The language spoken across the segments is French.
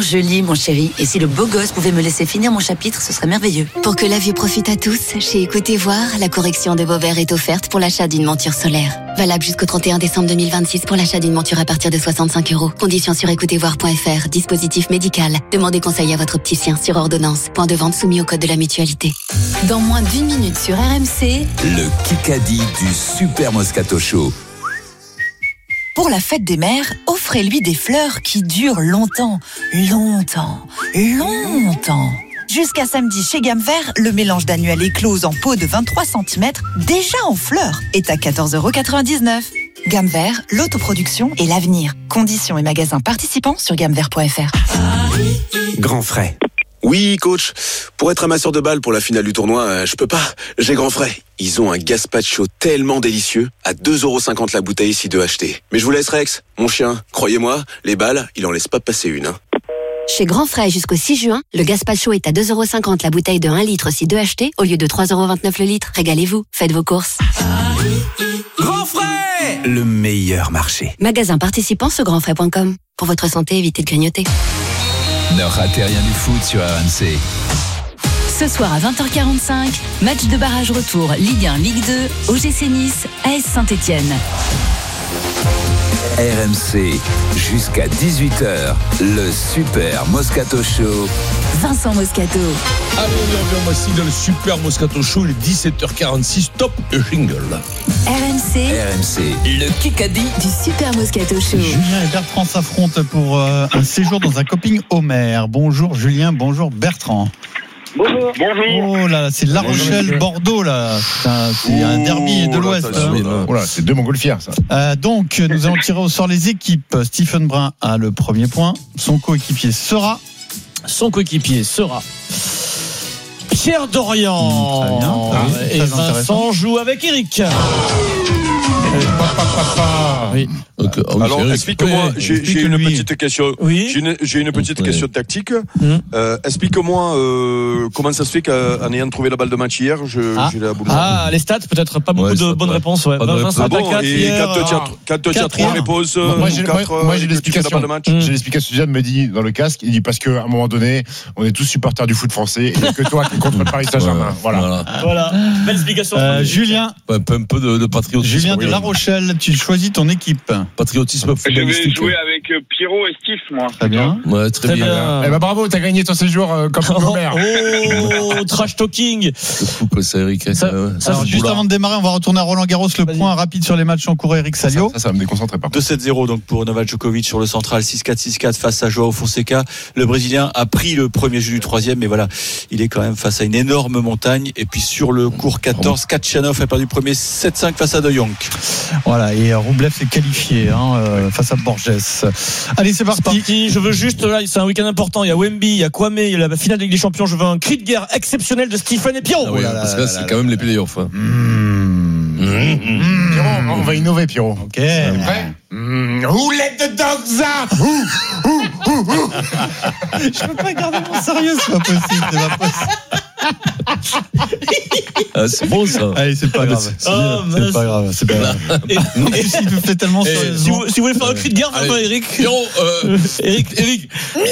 je lis, mon chéri. Et si le beau gosse pouvait me laisser finir mon chapitre, ce serait merveilleux. Pour que la vue profite à tous, chez Écoutez Voir, la correction de vos verres est offerte pour l'achat d'une monture solaire. Valable jusqu'au 31 décembre 2026 pour l'achat d'une monture à partir de 65 €. Conditions sur écoutezvoir.fr. Dispositif médical. Demandez conseil à votre opticien sur ordonnance. Point de vente soumis au code de la mutualité. Dans moins d'1 minute sur RMC, le Kikadi du Super Moscato Show. Pour la fête des mères, offrez-lui des fleurs qui durent longtemps. Jusqu'à samedi chez Gamme Vert, le mélange d'annuel éclose en pot de 23 cm, déjà en fleurs, est à 14,99 €. Gamme Vert, l'autoproduction et l'avenir. Conditions et magasins participants sur gammevert.fr. Grand frais. Oui, coach. Pour être amasseur de balles pour la finale du tournoi, je peux pas. J'ai Grand frais. Ils ont un gazpacho tellement délicieux, à 2,50 € la bouteille si 2 achetés. Mais je vous laisse Rex, mon chien. Croyez-moi, les balles, il en laisse pas passer une. Chez Grand Frais jusqu'au 6 juin, le gazpacho est à 2,50 € la bouteille de 1 litre si 2 achetés, au lieu de 3,29 € le litre. Régalez-vous, faites vos courses. Grand frais, le meilleur marché. Magasin participant sur grandfrais.com. Pour votre santé, évitez de grignoter. Ne ratez rien du foot sur RMC. ce soir à 20h45, match de barrage retour Ligue 1, Ligue 2, OGC Nice, AS Saint-Etienne. RMC, jusqu'à 18h, le Super Moscato Show. Vincent Moscato. Allez, on voici dans le Super Moscato Show, il est 17h46, top jingle. RMC, le Kikadi du Super Moscato Show. Julien et Bertrand s'affrontent pour un séjour dans un camping Homer. Bonjour Julien, bonjour Bertrand. Bonjour. Oh là, c'est La Rochelle, Bordeaux là. C'est un derby de l'Ouest. Voilà, c'est deux montgolfières ça. Donc nous allons tirer au sort les équipes. Stephen Brun a le premier point. Son coéquipier sera Pierre Dorian. Très bien. Et Vincent joue avec Eric. Oui. Alors, explique-moi, j'ai une petite question. Oui. J'ai une petite question tactique. Explique-moi comment ça se fait qu'en ayant trouvé la balle de match hier, j'ai la boule. Les stats, peut-être pas beaucoup de bonnes réponses. Ouais. Vincent, et quand tu as 3 réponses, moi j'ai l'explication. J'ai l'explication. Suzanne me dit dans le casque, il dit parce qu'à un moment donné, on est tous supporters du foot français et il n'y a que toi qui est contre le Paris Saint-Germain. Voilà. Belle explication. Julien. Un peu de patriotisme. Julien de La Rochelle, tu choisis ton équipe. Patriotisme je vais jouer avec Pierrot et Steve, moi. Très bien. Ouais, très bien. Eh ben bravo, t'as gagné ton séjour comme Homer. Oh, trash talking. C'est fou que ça, Eric. Alors, juste avant de démarrer, on va retourner à Roland Garros. Le point rapide sur les matchs en cours. Eric Salio. Ça va me déconcentrer pas. 2-7-0 donc pour Novak Djokovic sur le central, 6-4 face à Joao Fonseca. Le Brésilien a pris le premier jeu du troisième, mais voilà, il est quand même face à une énorme montagne. Et puis sur le cours 14, Kachanov a perdu le premier 7-5 face à De Jong. Voilà, et Roublev est qualifié face à Borges. Allez, c'est parti. Je veux juste, là, c'est un week-end important. Il y a Wemby, il y a Kwame, il y a la finale de Ligue des Champions. Je veux un cri de guerre exceptionnel de Stephen et Pierrot. Parce que là, c'est quand même les playoffs. Pierrot, on va innover, Pierrot. Ok. Prêt? Who let the dogs out? Je peux pas garder mon sérieux, c'est pas possible. C'est bon ça. Allez, c'est pas grave. C'est pas grave. Et il nous fait tellement sérieusement. Si vous voulez faire un cri de guerre, Eric. Eric.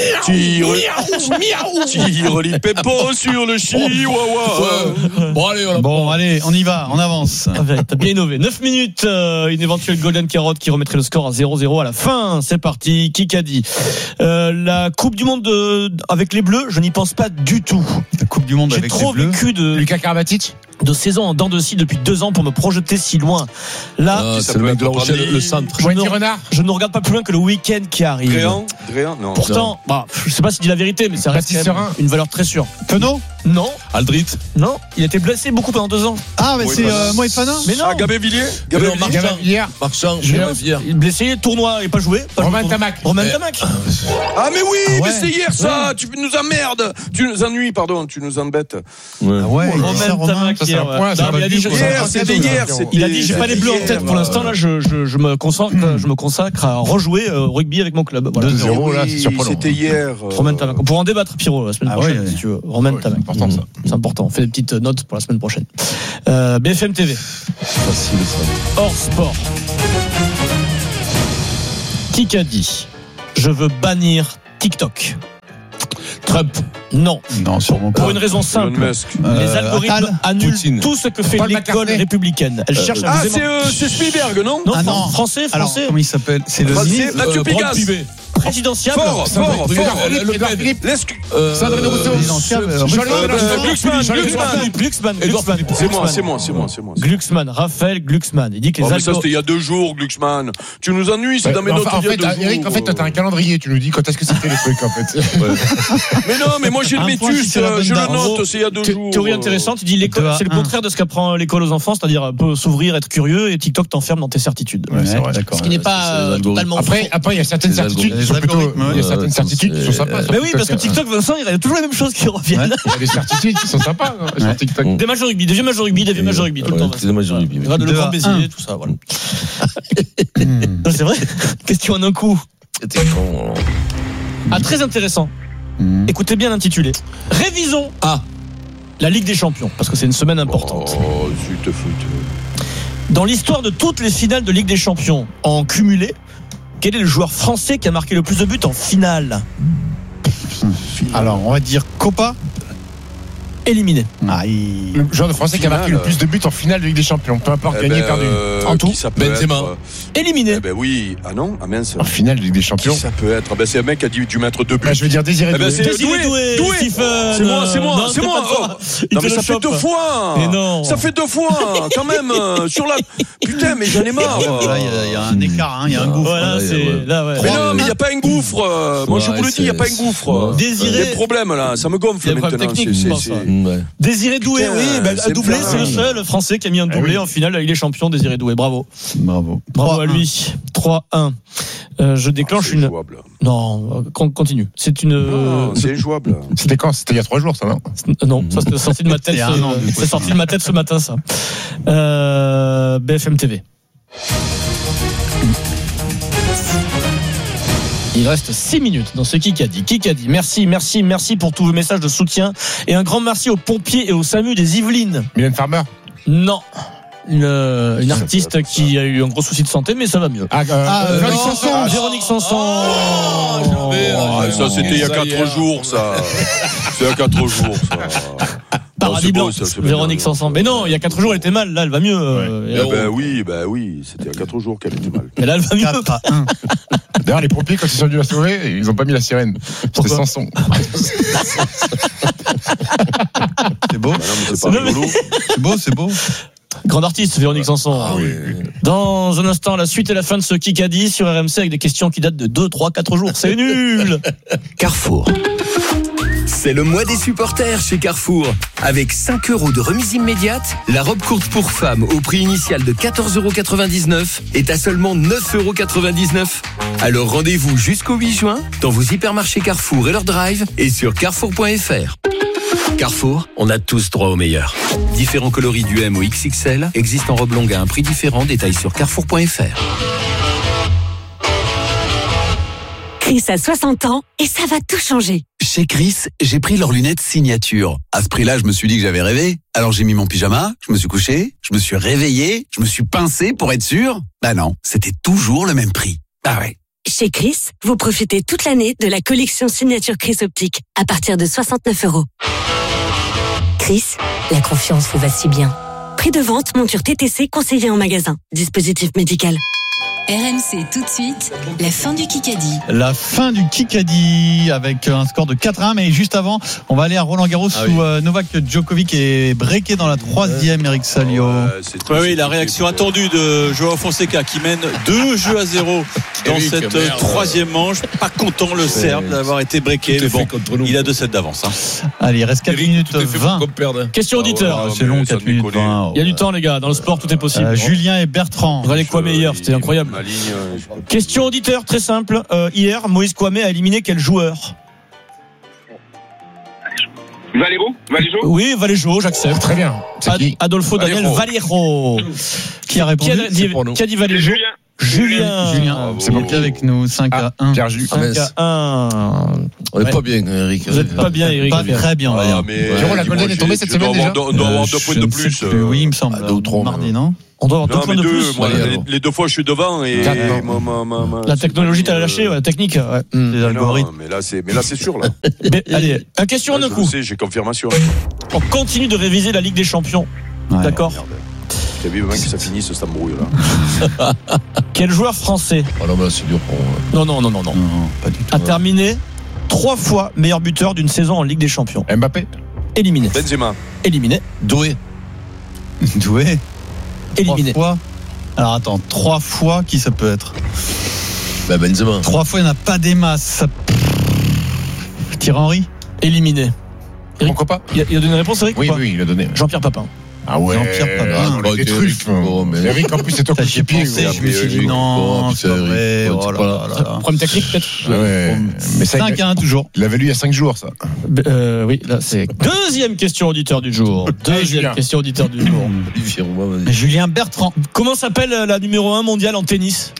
Tire les pépos sur le chihuahua. Bon, allez, on y va, on avance. T'as bien innové. 9 minutes, une éventuelle Golden Carotte qui remettrait le score à 0-0 à la fin. C'est parti. Kikadi. La Coupe du Monde avec les Bleus, je n'y pense pas du tout. La Coupe du Monde avec les Bleus. J'ai trop vécu de Lucas Karabatic de saison en dents de scie depuis 2 ans pour me projeter si loin. Là, c'est le mec de La Rochelle, le centre. Je ne regarde pas plus loin que le week-end qui arrive. Dréan, non. Pourtant, je sais pas s'il dit la vérité, mais ça reste une valeur très sûre. Penaud ? Non. Aldrit ? Non. Il a été blessé beaucoup pendant 2 ans. Ah, mais c'est Moefana ? Mais non. Gabé-Villiers ? Marchand. Il est blessé, tournoi et pas joué. Romain Tamac. Ah, mais oui, mais c'est hier ça. Tu nous emmerdes. Tu nous ennuies, pardon. Tu nous embêtes. Romain Tamac. C'était hier. Il a dit j'ai pas les Bleus en tête pour l'instant. Là, je me consacre à rejouer au rugby avec mon club. 2-0 là, c'est surprenant. C'était hier. Romain Tamac. On pourra en débattre, Pierrot, la semaine prochaine si tu veux. Romain Tamac. C'est important ça. C'est important. On fait des petites notes pour la semaine prochaine. BFM TV. Facile ça. Hors sport. Qui a dit je veux bannir TikTok? Trump. Non. Non, sûrement pas. Pour une raison simple. Les algorithmes annulent tout ce que fait l'école républicaine. Elle cherche à vous c'est Spielberg, non? Non, français. Alors, comment il s'appelle? C'est le Mathieu Pigasse. Présidentiable. Fort. Sandrine Rousseau. C'est moi. Glucksmann, Raphaël Glucksmann. Il dit que les algorithmes. Ça, c'était il y a 2 jours, Glucksmann. Tu nous ennuies, c'est dans mes notes il y a 2 jours. Eric, en fait, t'as un calendrier. Tu nous dis quand est-ce que c'était les trucs, en fait. Mais non, mais moi, j'ai le métus. Je le note, c'est il y a 2 jours. Théorie intéressante. Il dit l'école, c'est le contraire de ce qu'apprend l'école aux enfants, c'est-à-dire un peu s'ouvrir, être curieux, et TikTok t'enferme dans tes certitudes. Ce qui n'est pas totalement faux. Après, il y a certaines certitudes qui sont plutôt. Il y a certaines certitudes qui sont sympas. Mais oui, parce que TikTok, Vincent, il y a toujours la même chose qui reviennent. Il y a des certitudes qui sont sympas sur TikTok. Des matchs de rugby, des vieux matchs de rugby, tout le temps. Des matchs de rugby. De Le Grand Béziers, tout ça, voilà. C'est vrai. Question en un coup. Très intéressant. Écoutez bien l'intitulé. Révisons la Ligue des Champions, parce que c'est une semaine importante. Oh, zut, foot. Dans l'histoire de toutes les finales de Ligue des Champions en cumulé, quel est le joueur français qui a marqué le plus de buts en finale? Alors, on va dire Copa. Éliminé. Le joueur de français qui a marqué le plus de buts en finale de Ligue des Champions, peu importe, gagné, perdu. En tout, Benzema. Éliminé. Oui. Ah non, mince. En finale de Ligue des Champions. Qui ça peut être? C'est un mec qui a dû mettre 2 buts. Je veux dire Désiré Doué. Désiré Doué. C'est moi. Non, mais ça fait 2 fois. Mais non. Ça fait 2 fois, quand même. Sur la. Putain, mais j'en ai marre. Là, il y a un écart, il y a un gouffre. Voilà, Mais non, mais il n'y a pas un gouffre. Moi, je vous le dis, il n'y a pas un gouffre. Désiré. Il y a des problèmes, là. Ça me gonfle maintenant. Désiré Doué, un doublé, c'est le seul Français qui a mis un doublé en finale avec les champions. Désiré Doué, bravo à lui. 3-1. Je déclenche une. Non, continue. C'est jouable. C'était quand? C'était il y a 3 jours, ça, non? Non, ça c'est sorti de ma tête. C'est sorti de ma tête ce matin, ça. BFM TV. Il reste 6 minutes dans ce Kikadi. Merci pour tous vos messages de soutien. Et un grand merci aux pompiers et aux SAMU des Yvelines. Mylène Farmer? Non. Une artiste qui a eu un gros souci de santé, mais ça va mieux. Véronique Sanson. Ça, c'était il y a 4 jours, ça. C'est il y a 4 jours, ça. Paradis Blanc, Véronique Sanson. Mais non, il y a 4 jours, elle était mal. Là, elle va mieux. Oui. C'était il y a 4 jours qu'elle était mal. Mais là, elle va mieux. D'ailleurs, les pompiers, quand ils sont venus la sauver, ils n'ont pas mis la sirène. C'était Sanson. C'est beau. C'est beau. Grande artiste, Véronique Sanson. Dans un instant, la suite et la fin de ce Kikadi sur RMC avec des questions qui datent de 2, 3, 4 jours. C'est nul. Carrefour. C'est le mois des supporters chez Carrefour. Avec 5 € de remise immédiate, la robe courte pour femmes au prix initial de 14,99 € est à seulement 9,99 €. Alors rendez-vous jusqu'au 8 juin dans vos hypermarchés Carrefour et leur drive et sur carrefour.fr. Carrefour, on a tous droit au meilleur. Différents coloris du M au XXL existent en robe longue à un prix différent. Détails sur carrefour.fr. Chris a 60 ans et ça va tout changer. Chez Chris, j'ai pris leurs lunettes signature. À ce prix-là, je me suis dit que j'avais rêvé. Alors j'ai mis mon pyjama, je me suis couché, je me suis réveillé, je me suis pincé pour être sûr. Bah non, c'était toujours le même prix. Ah ouais. Chez Chris, vous profitez toute l'année de la collection signature Chris Optique à partir de 69 €. Chris, la confiance vous va si bien. Prix de vente, monture TTC conseillée en magasin. Dispositif médical. RMC tout de suite, la fin du Kikadi. La fin du Kikadi avec un score de 4-1, mais juste avant, on va aller à Roland-Garros où Novak Djokovic est breaké dans la 3e, Eric Salio. Oui, la réaction attendue de Joao Fonseca qui mène 2-0 dans cette 3e manche. Pas content le Serbe d'avoir été breaké, mais bon, il a 2-7 d'avance. Allez, il reste 4 minutes 20. Question auditeur. C'est long, 4 minutes 20. Il y a du temps, les gars, dans le sport, tout est possible. Julien et Bertrand. Valais quoi meilleur, c'était incroyable. Question auditeur très simple. Hier, Moïse Kouamé a éliminé quel joueur? Valéjo? Oui, Valéjo, j'accepte. Très bien. Adolfo Daniel Valero. Qui a répondu? Qui a dit Valéjo? Julien. C'est bon avec nous. 5-1. Pierre Jus. 5-1. On n'est pas bien, Eric. Vous n'êtes pas bien, Eric. Pas très bien, on va dire. Jérôme, la Golden est tombée cette semaine déjà. On doit avoir 2 points de plus. Oui, il me semble. 2 ou 3. Mardi, non? On doit avoir 2 points de plus. Moi, les 2 fois, je suis devant. Et la technologie t'a lâché, la technique. Les algorithmes. Mais là, c'est sûr. Là. Allez, une question en un coup. J'ai confirmation. On continue de réviser la Ligue des Champions. Ouais. D'accord. J'ai vu que ça finisse, ça embrouille là. Quel joueur français non, mais là, c'est dur pour. Non, pas du tout. a terminé 3 fois meilleur buteur d'une saison en Ligue des Champions. Mbappé. Éliminé. Benzema. Éliminé. Doué. Éliminé. 3 fois. Alors attends, 3 fois, qui ça peut être? Benzema. 3 fois, il n'y en a pas des masses. Thierry Henry. Éliminé. Eric, Pourquoi pas? Il a donné une réponse, Eric? Oui, ou pas il l'a donné. Jean-Pierre Papin. Ah ouais. Jean-Pierre Papin. Des truffes. Eric, en plus, c'est toi qui J'y pensé, je me suis dit non, c'est vrai. Oh là là. Problème technique, peut-être? Ouais. Mais ça, 5-1 toujours. Il l'avait lu il y a 5 jours, ça. Oui, là, c'est deuxième question auditeur du jour. Deuxième question auditeur du jour. Julien Bertrand. Comment s'appelle la numéro 1 mondiale en tennis?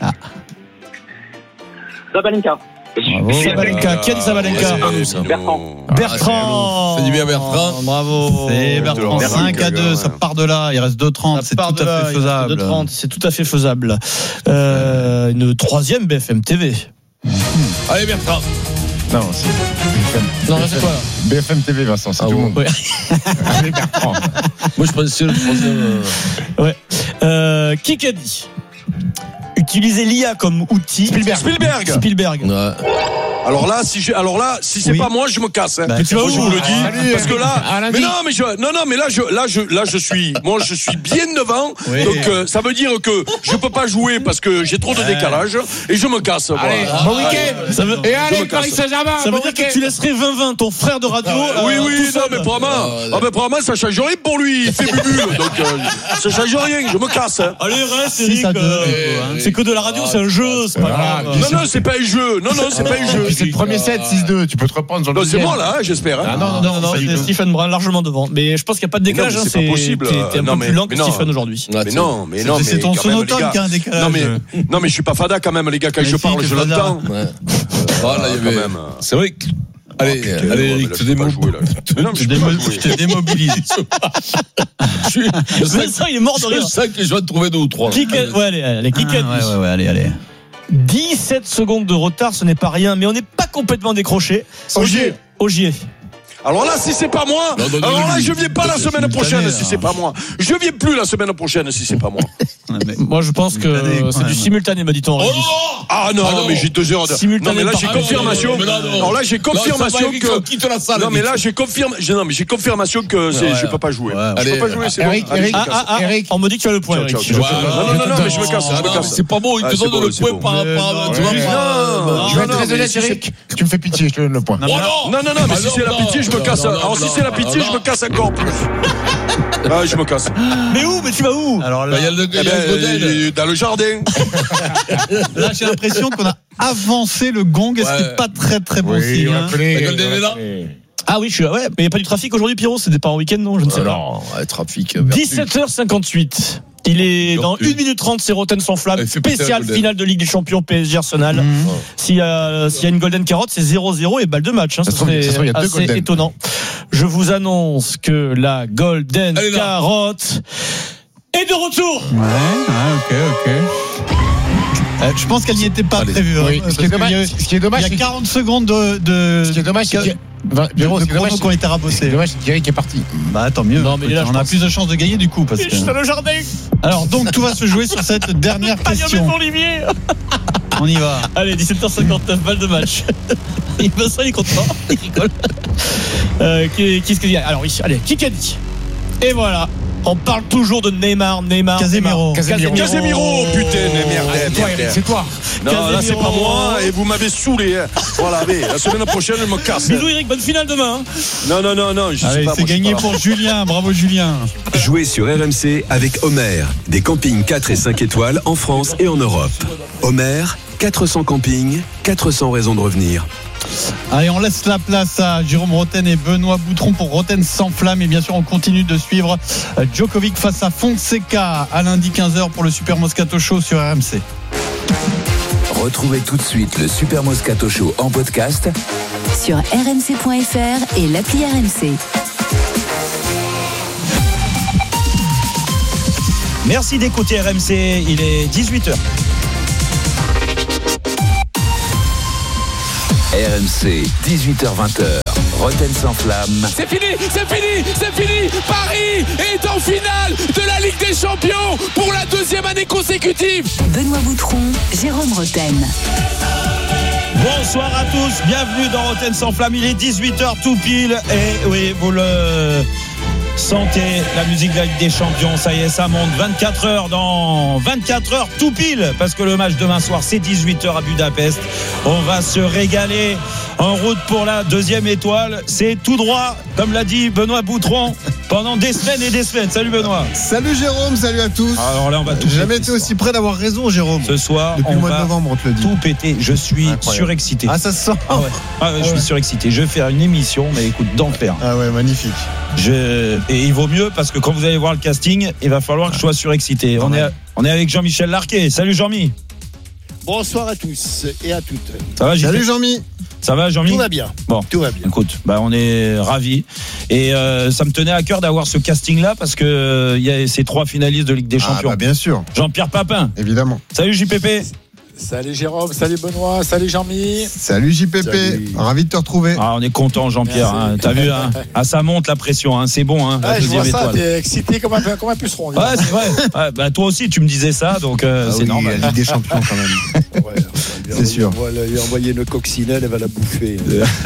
Sabalenka. Sabalenka. Qui a dit Sabalenka? Bertrand. C'est du bien Bertrand. Bravo. C'est Bertrand. 5-2, ça part de là. Il reste 2-30. C'est tout à fait faisable. 2-30, c'est tout à fait faisable. Une 3e BFM TV. Allez, Bertrand. Non, c'est BFM. Non, c'est quoi là? BFM TV, Vincent, c'est tout le monde. Ouais. Allez, Bertrand. Moi, je pensais le 3e. Ouais. Qui a dit utiliser l'IA comme outil? Spielberg. Ouais. Alors là, si c'est pas moi, je me casse. Hein. Tu vas où? Je vous le dis, parce que là, mais là, je suis bien devant. Oui. Donc ça veut dire que je peux pas jouer parce que j'ai trop de décalage et je me casse. Allez, voilà. bon week-end. Et allez, Paris Saint-Germain. Ça veut dire que tu laisserais 20-20 ton frère de radio. Oui, non, mais pour Ama, ça change rien pour lui. Il fait bubule, donc ça change rien. Je me casse. Hein. Allez, reste, Eric. C'est que de la radio, c'est un jeu, c'est pas grave. Non, c'est pas un jeu. Non, c'est pas un jeu. C'est le premier set, 6-2. Tu peux te reprendre sur le deuxième. C'est moi là, j'espère. Hein. Non, c'est Stephen Brun largement devant. Mais je pense qu'il n'y a pas de décalage. C'est pas possible. T'es un peu plus lent que Stephen aujourd'hui. Mais non. C'est ton sonotone qui a un décalage. Non, mais je suis pas fada quand même, les gars. Quand je parle, je l'entends. Voilà, il y avait. C'est vrai que. Allez, Eric, tu te démobilise. Vincent, il est mort de rire. Je sais que je vais te trouver 2 ou 3. Allez. 17 secondes de retard, ce n'est pas rien, mais on n'est pas complètement décroché. Ogier. Alors là, si c'est pas moi, je viens pas la semaine prochaine si c'est pas moi. Je viens plus la semaine prochaine si c'est pas moi. Moi, je pense que c'est du simultané, m'a dit-on. Non, mais j'ai 2 heures de simultané. Non, mais là, j'ai confirmation. Alors là, j'ai confirmation que. Quitte la salle. Non, mais là, j'ai confirmation que je peux pas jouer. Je peux pas jouer, c'est bon. Eric, on me dit que tu as le point, Eric. Non, mais je me casse. C'est pas bon, il te donne le point par rapport. Je vais être très honnête, Eric. Tu me fais pitié, je te donne le point. Non, mais si c'est la pitié, je me casse. Alors si c'est la pitié, je me casse encore plus. Je me casse. Mais où? Mais tu vas où? Alors là, dans le jardin. Là, j'ai l'impression qu'on a avancé le gong. Est-ce qui n'est pas très très bon signe? La Golden est là. Ah oui, mais il n'y a pas du trafic aujourd'hui, Pierrot? C'était pas en week-end, non? Je ne sais pas. Non, trafic. 17h58. Il est dans 1 minute 30, c'est Roten sans flamme. Spécial finale de Ligue des Champions PSG Arsenal. S'il y a une Golden Carotte, c'est 0-0 et balle de match. Ça serait assez étonnant. Je vous annonce que la Golden Carotte est de retour. Ok. Je pense qu'elle n'y était pas prévue. Ce qui est dommage, il y a 40 secondes de. Ce qui est dommage, c'est que. Chrono qui ont été rabossés. Dommage, c'est Thierry qui est parti. Bah tant mieux. Non, mais là, on a plus de chances de gagner du coup. Parce que... Juste dans le jardin. Alors donc tout va se jouer sur cette dernière question. On y va. Allez, 17h59, balle de match. Vincent, il est content. Il rigole. Qu'est-ce qu'il y a? Alors oui, allez, qui a dit? Et voilà. On parle toujours de Neymar. Casemiro, putain, merde. C'est toi. Non, là c'est pas moi et vous m'avez saoulé. Voilà, la semaine prochaine je me casse. Bisous Eric, bonne finale demain. Non, je sais pas. C'est gagné pour Julien, bravo Julien. Jouez sur RMC avec Homer, des campings 4 et 5 étoiles en France et en Europe. Homer, 400 campings, 400 raisons de revenir. Allez, on laisse la place à Jérôme Roten et Benoît Boutron pour Roten sans flamme. Et bien sûr, on continue de suivre Djokovic face à Fonseca à lundi 15h pour le Super Moscato Show sur RMC. Retrouvez tout de suite le Super Moscato Show en podcast sur rmc.fr et l'appli RMC. Merci d'écouter RMC, il est 18h. RMC, 18h-20h. Roten sans flamme. C'est fini. Paris est en finale de la Ligue des Champions pour la 2e année consécutive. Benoît Boutron, Jérôme Roten. Bonsoir à tous, bienvenue dans Roten sans flamme. Il est 18h tout pile. Et oui, vous le sentez, la musique de la Ligue des Champions, ça y est, ça monte. 24 heures dans 24 heures tout pile, parce que le match demain soir, c'est 18h à Budapest. On va se régaler en route pour la 2e étoile. C'est tout droit, comme l'a dit Benoît Boutron, pendant des semaines et des semaines. Salut Benoît. Salut Jérôme, salut à tous. Alors là, on va tout J'ai jamais été aussi près d'avoir raison, Jérôme. Ce soir, depuis le mois de novembre, on te le dit. Tout péter. Je suis surexcité. Ah, ça se sent. Je suis surexcité. Je vais faire une émission, mais écoute, d'enfer. Ah ouais, magnifique. Et il vaut mieux parce que quand vous allez voir le casting, il va falloir que je sois surexcité. On est avec Jean-Michel Larquet. Salut Jean-Mi. Bonsoir à tous et à toutes. Ça va, Salut Jean-Mi. Ça va Jean-Mi ? Tout va bien. Bon, tout va bien. Écoute, on est ravis. Et ça me tenait à cœur d'avoir ce casting-là parce que il y a ces 3 finalistes de Ligue des Champions. Bien sûr. Jean-Pierre Papin. Évidemment. Salut JPP. Salut Jérôme, salut Benoît, salut Jean-Mi. Salut JPP, ravi de te retrouver. On est content Jean-Pierre, t'as vu ça monte la pression, c'est bon la je vois 2e ça, étoile. t'es excité comme un puceron. Ouais, c'est vrai. Toi aussi tu me disais ça, donc c'est normal. La Ligue des Champions quand même. C'est sûr. On va lui envoyer une coccinelle, elle va la bouffer.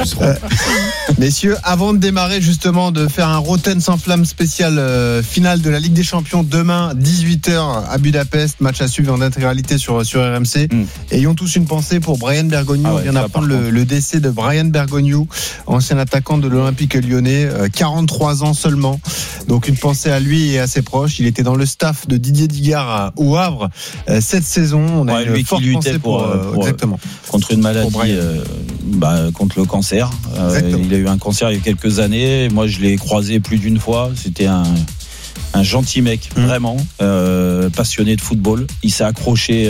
Messieurs, avant de démarrer justement, de faire un Roten sans flamme spécial finale de la Ligue des Champions demain 18h à Budapest, match à suivre en intégralité sur RMC. Ayons tous une pensée pour Brian Bergogneau. On vient d'apprendre le décès de Brian Bergogneau, ancien attaquant de l'Olympique Lyonnais, 43 ans seulement. Donc une pensée à lui et à ses proches. Il était dans le staff de Didier Digard au Havre cette saison. On a une forte pensée pour exactement contre une maladie, contre le cancer. Il a eu un cancer il y a quelques années. Moi, je l'ai croisé plus d'une fois. C'était un gentil mec, vraiment passionné de football. Il s'est accroché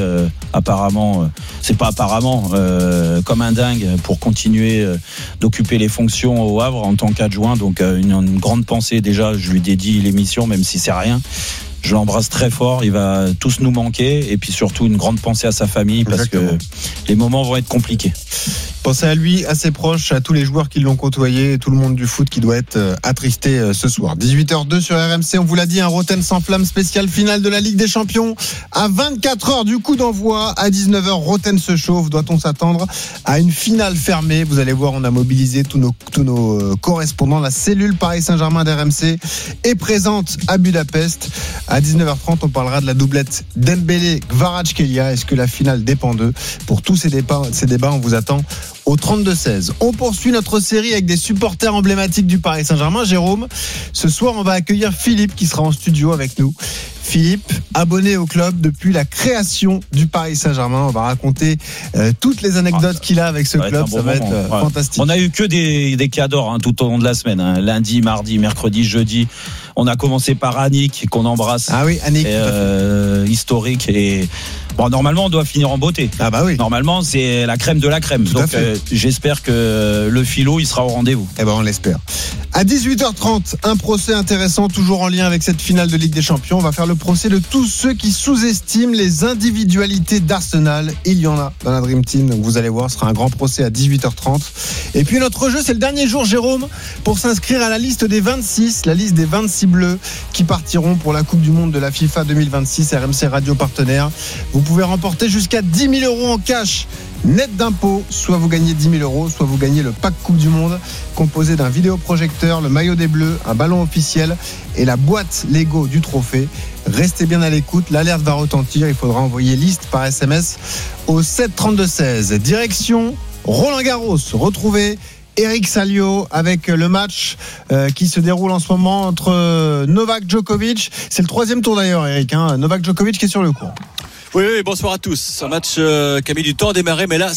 comme un dingue pour continuer d'occuper les fonctions au Havre en tant qu'adjoint. Donc une grande pensée déjà. Je lui dédie l'émission, même si c'est rien. Je l'embrasse très fort, il va tous nous manquer et puis surtout une grande pensée à sa famille parce que les moments vont être compliqués. Pensez à lui, à ses proches, à tous les joueurs qui l'ont côtoyé et tout le monde du foot qui doit être attristé ce soir. 18h02 sur RMC, on vous l'a dit, un Roten sans flamme spécial finale de la Ligue des Champions. À 24h du coup d'envoi, à 19h, Roten se chauffe. Doit-on s'attendre à une finale fermée ? Vous allez voir, on a mobilisé tous nos correspondants. La cellule Paris Saint-Germain d'RMC est présente à Budapest. À 19h30, on parlera de la doublette Dembélé-Kvaratskhelia. Est-ce que la finale dépend d'eux ? Pour tous ces débats, on vous attend au 32-16. On poursuit notre série avec des supporters emblématiques du Paris Saint-Germain. Jérôme, ce soir, on va accueillir Philippe qui sera en studio avec nous. Philippe, abonné au club depuis la création du Paris Saint-Germain. On va raconter toutes les anecdotes qu'il a avec ce club. Ça va être fantastique. On a eu que des cadors tout au long de la semaine. Lundi, mardi, mercredi, jeudi. On a commencé par Annick, qu'on embrasse. Ah oui, Annick. Historique. Et normalement, on doit finir en beauté. Ah bah oui. Normalement, c'est la crème de la crème. Donc, j'espère que le philo, il sera au rendez-vous. On l'espère. À 18h30, un procès intéressant, toujours en lien avec cette finale de Ligue des Champions. On va faire le procès de tous ceux qui sous-estiment les individualités d'Arsenal. Il y en a dans la Dream Team, donc vous allez voir, ce sera un grand procès à 18h30. Et puis notre jeu, c'est le dernier jour, Jérôme, pour s'inscrire à la liste des 26, la liste des 26 bleus qui partiront pour la Coupe du Monde de la FIFA 2026, RMC Radio partenaire. Vous pouvez remporter jusqu'à 10 000 € en cash net d'impôts, soit vous gagnez 10 000 €, soit vous gagnez le pack Coupe du Monde composé d'un vidéoprojecteur, le maillot des Bleus, un ballon officiel et la boîte Lego du trophée. Restez bien à l'écoute, l'alerte va retentir, il faudra envoyer liste par SMS au 732-16. Direction Roland-Garros, retrouvez Eric Salio avec le match qui se déroule en ce moment entre Novak Djokovic. C'est le 3e tour d'ailleurs, Eric. Novak Djokovic qui est sur le court. Oui, bonsoir à tous. Un match qui a mis du temps à démarrer, mais là,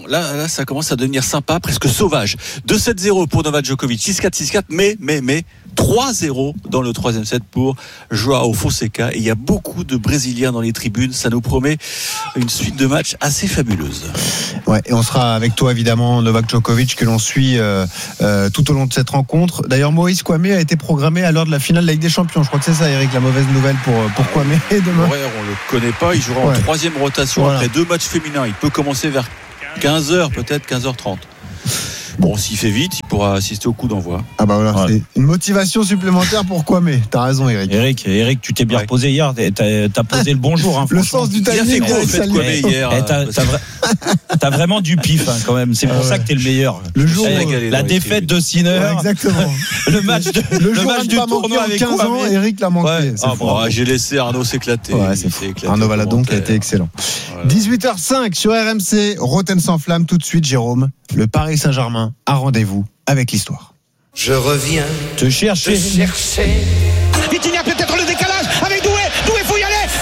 ça commence à devenir sympa, presque sauvage. 2-7-0 pour Novak Djokovic, 6-4, 6-4, mais 3-0 dans le 3e set pour Joao Fonseca. Et il y a beaucoup de Brésiliens dans les tribunes. Ça nous promet une suite de matchs assez fabuleuse. Ouais, et on sera avec toi évidemment, Novak Djokovic, que l'on suit tout au long de cette rencontre. D'ailleurs, Maurice Kwame a été programmé à l'heure de la finale de la Ligue des Champions. Je crois que c'est ça, Eric, la mauvaise nouvelle pour Kwame demain. Horaire, on le connaît pas. Il jouera en 3e rotation après 2 matchs féminins. Il peut commencer vers 15h, peut-être 15h30. Bon, s'il fait vite, il pourra assister au coup d'envoi. Ah bah voilà, c'est une motivation supplémentaire pour Kwame. T'as raison, Eric. Eric, tu t'es bien reposé hier. T'as posé le bonjour. Hein, le sens du timing. Il a fait gros, fait Kwame hier. T'as vraiment du pif hein, quand même. C'est pour ça que t'es le meilleur. Le jour, la défaite de Sinner. Exactement. le match du tournoi avec 15 ans, Eric l'a manqué. J'ai laissé Arnaud s'éclater. Ouais, c'est fou. Arnaud Valadon qui a été excellent. 18h05 sur RMC, Roten sans flamme. Tout de suite, Jérôme. Le Paris Saint-Germain a rendez-vous avec l'histoire. Je reviens te chercher. Vitinha peut-être le décalage avec Doué. Doué, faut y aller.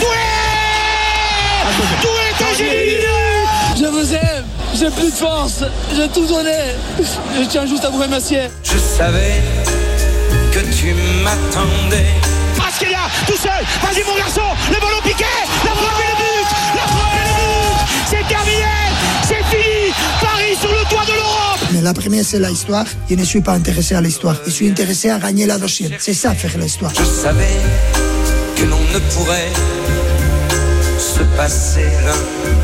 Doué, t'es génial. Je vous aime. J'ai plus de force. J'ai tout donné. Je tiens juste à vous remercier. Je savais que tu m'attendais. Pasquelia, tout seul. Vas-y mon garçon. Le ballon piqué. La frappe et le but. C'est terminé. C'est fini. Paris sur le toit de l'Europe. Mais la première, c'est l'histoire. Je ne suis pas intéressé à l'histoire. Je suis intéressé à gagner la deuxième. C'est ça, faire l'histoire. Je savais que l'on ne pourrait se passer l'un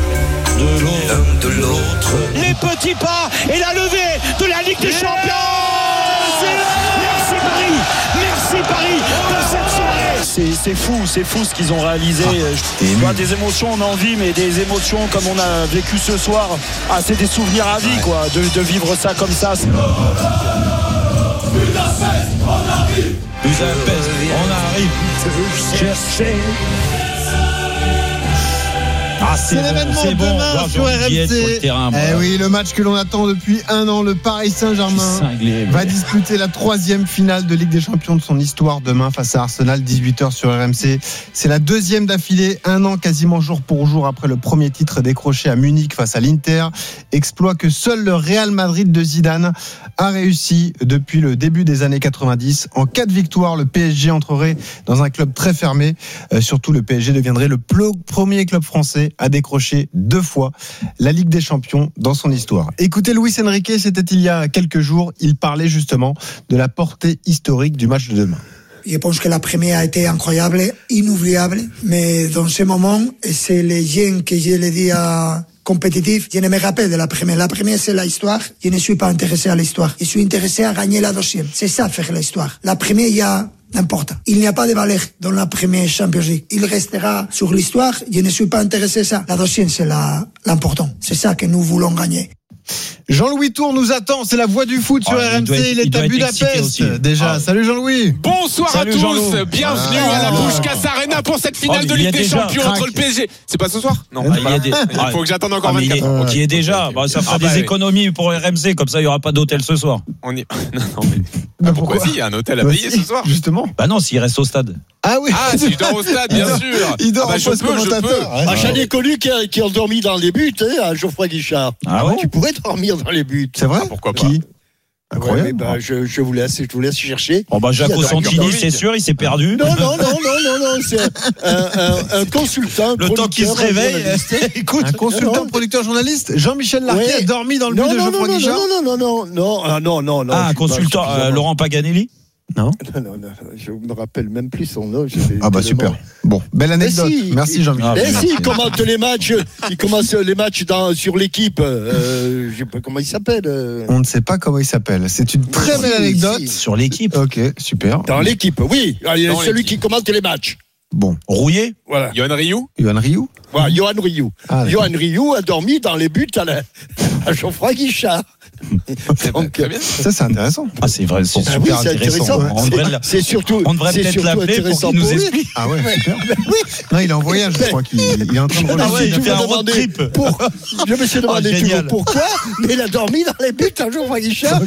de l'autre. Les petits pas et la levée de la Ligue des Champions. Merci Paris pour cette soirée. C'est fou ce qu'ils ont réalisé. Des émotions, on a envie, mais des émotions comme on a vécu ce soir. C'est des souvenirs à vie, quoi, de vivre ça comme ça. Budapest, on arrive. C'est l'événement demain sur RMC. Oui, le match que l'on attend depuis un an. Le Paris Saint-Germain va disputer la 3e finale de Ligue des Champions de son histoire demain face à Arsenal, 18h sur RMC. C'est la 2e d'affilée, un an quasiment jour pour jour après le premier titre décroché à Munich face à l'Inter. Exploit que seul le Real Madrid de Zidane a réussi depuis le début des années 90. En 4 victoires, le PSG entrerait dans un club très fermé. Surtout, le PSG deviendrait le premier club français à décrocher 2 fois la Ligue des Champions dans son histoire. Écoutez, Luis Enrique, c'était il y a quelques jours, il parlait justement de la portée historique du match de demain. Je pense que la première a été incroyable, inoubliable, mais dans ce moment, et c'est les gens que je l'ai dit à compétitif, je ne me rappelle de la première. La première, c'est l'histoire. Je ne suis pas intéressé à l'histoire. Je suis intéressé à gagner la deuxième. C'est ça, faire l'histoire. La première, il y a n'importe. Il n'y a pas de valeur dans la première Champions League. Il restera sur l'histoire. Je ne suis pas intéressé à ça. La deuxième, c'est l'important. C'est ça que nous voulons gagner. Jean-Louis Tour nous attend, c'est la voix du foot sur RMC, il est à Budapest déjà. Salut Jean-Louis. Bonsoir à tous, bienvenue à la Puskás Arena pour cette finale de Ligue des Champions entre le PSG. C'est pas ce soir? Non, il faut que j'attende encore 24 heures. Qui est déjà, ça fera des économies pour RMC, comme ça il n'y aura pas d'hôtel ce soir. Non mais pourquoi si, il y a un hôtel à payer ce soir? Justement. Bah non, s'il reste au stade. Ah oui. S'il dort au stade, bien sûr. Il dort en poste commentateur. J'en ai connu qui ont dormi dans les buts, à Geoffroy Guichard. Ah ouais? Tu pourrais dormir dans les buts. C'est vrai? Pourquoi pas? Qui? Incroyable. Je vous laisse chercher. Jaco Santini, c'est sûr, il s'est perdu. Non, c'est un consultant. Le temps qu'il se réveille, écoute, un consultant, producteur, journaliste. Jean-Michel Larquet a dormi dans le but de Geoffroy Guichard. Non. Un consultant, Laurent Paganelli? Non, je me rappelle même plus son nom. Super. Bon, belle anecdote. Merci Jean-Michel. Il commente les matchs. Il commence les matchs sur l'équipe. Je sais pas comment il s'appelle. On ne sait pas comment il s'appelle. C'est une très belle anecdote sur l'équipe. Ok, super. Dans l'équipe, oui. Celui qui commente les matchs. Bon, Rouillé. Voilà. Yohan Ryu. Voilà, Yohan Ryu. Yohan Ryu a dormi dans les buts à Geoffroy Guichard. Donc, ça c'est intéressant. C'est vrai, c'est super intéressant. C'est surtout. On devrait peut-être l'appeler pour qu'il nous explique. Ah ouais, super. Non, il est en voyage, je crois qu'il est en train de relancer. Il fait un road trip. Je me suis demandé toujours pourquoi, mais il a dormi dans les buts un Geoffroy Guichard.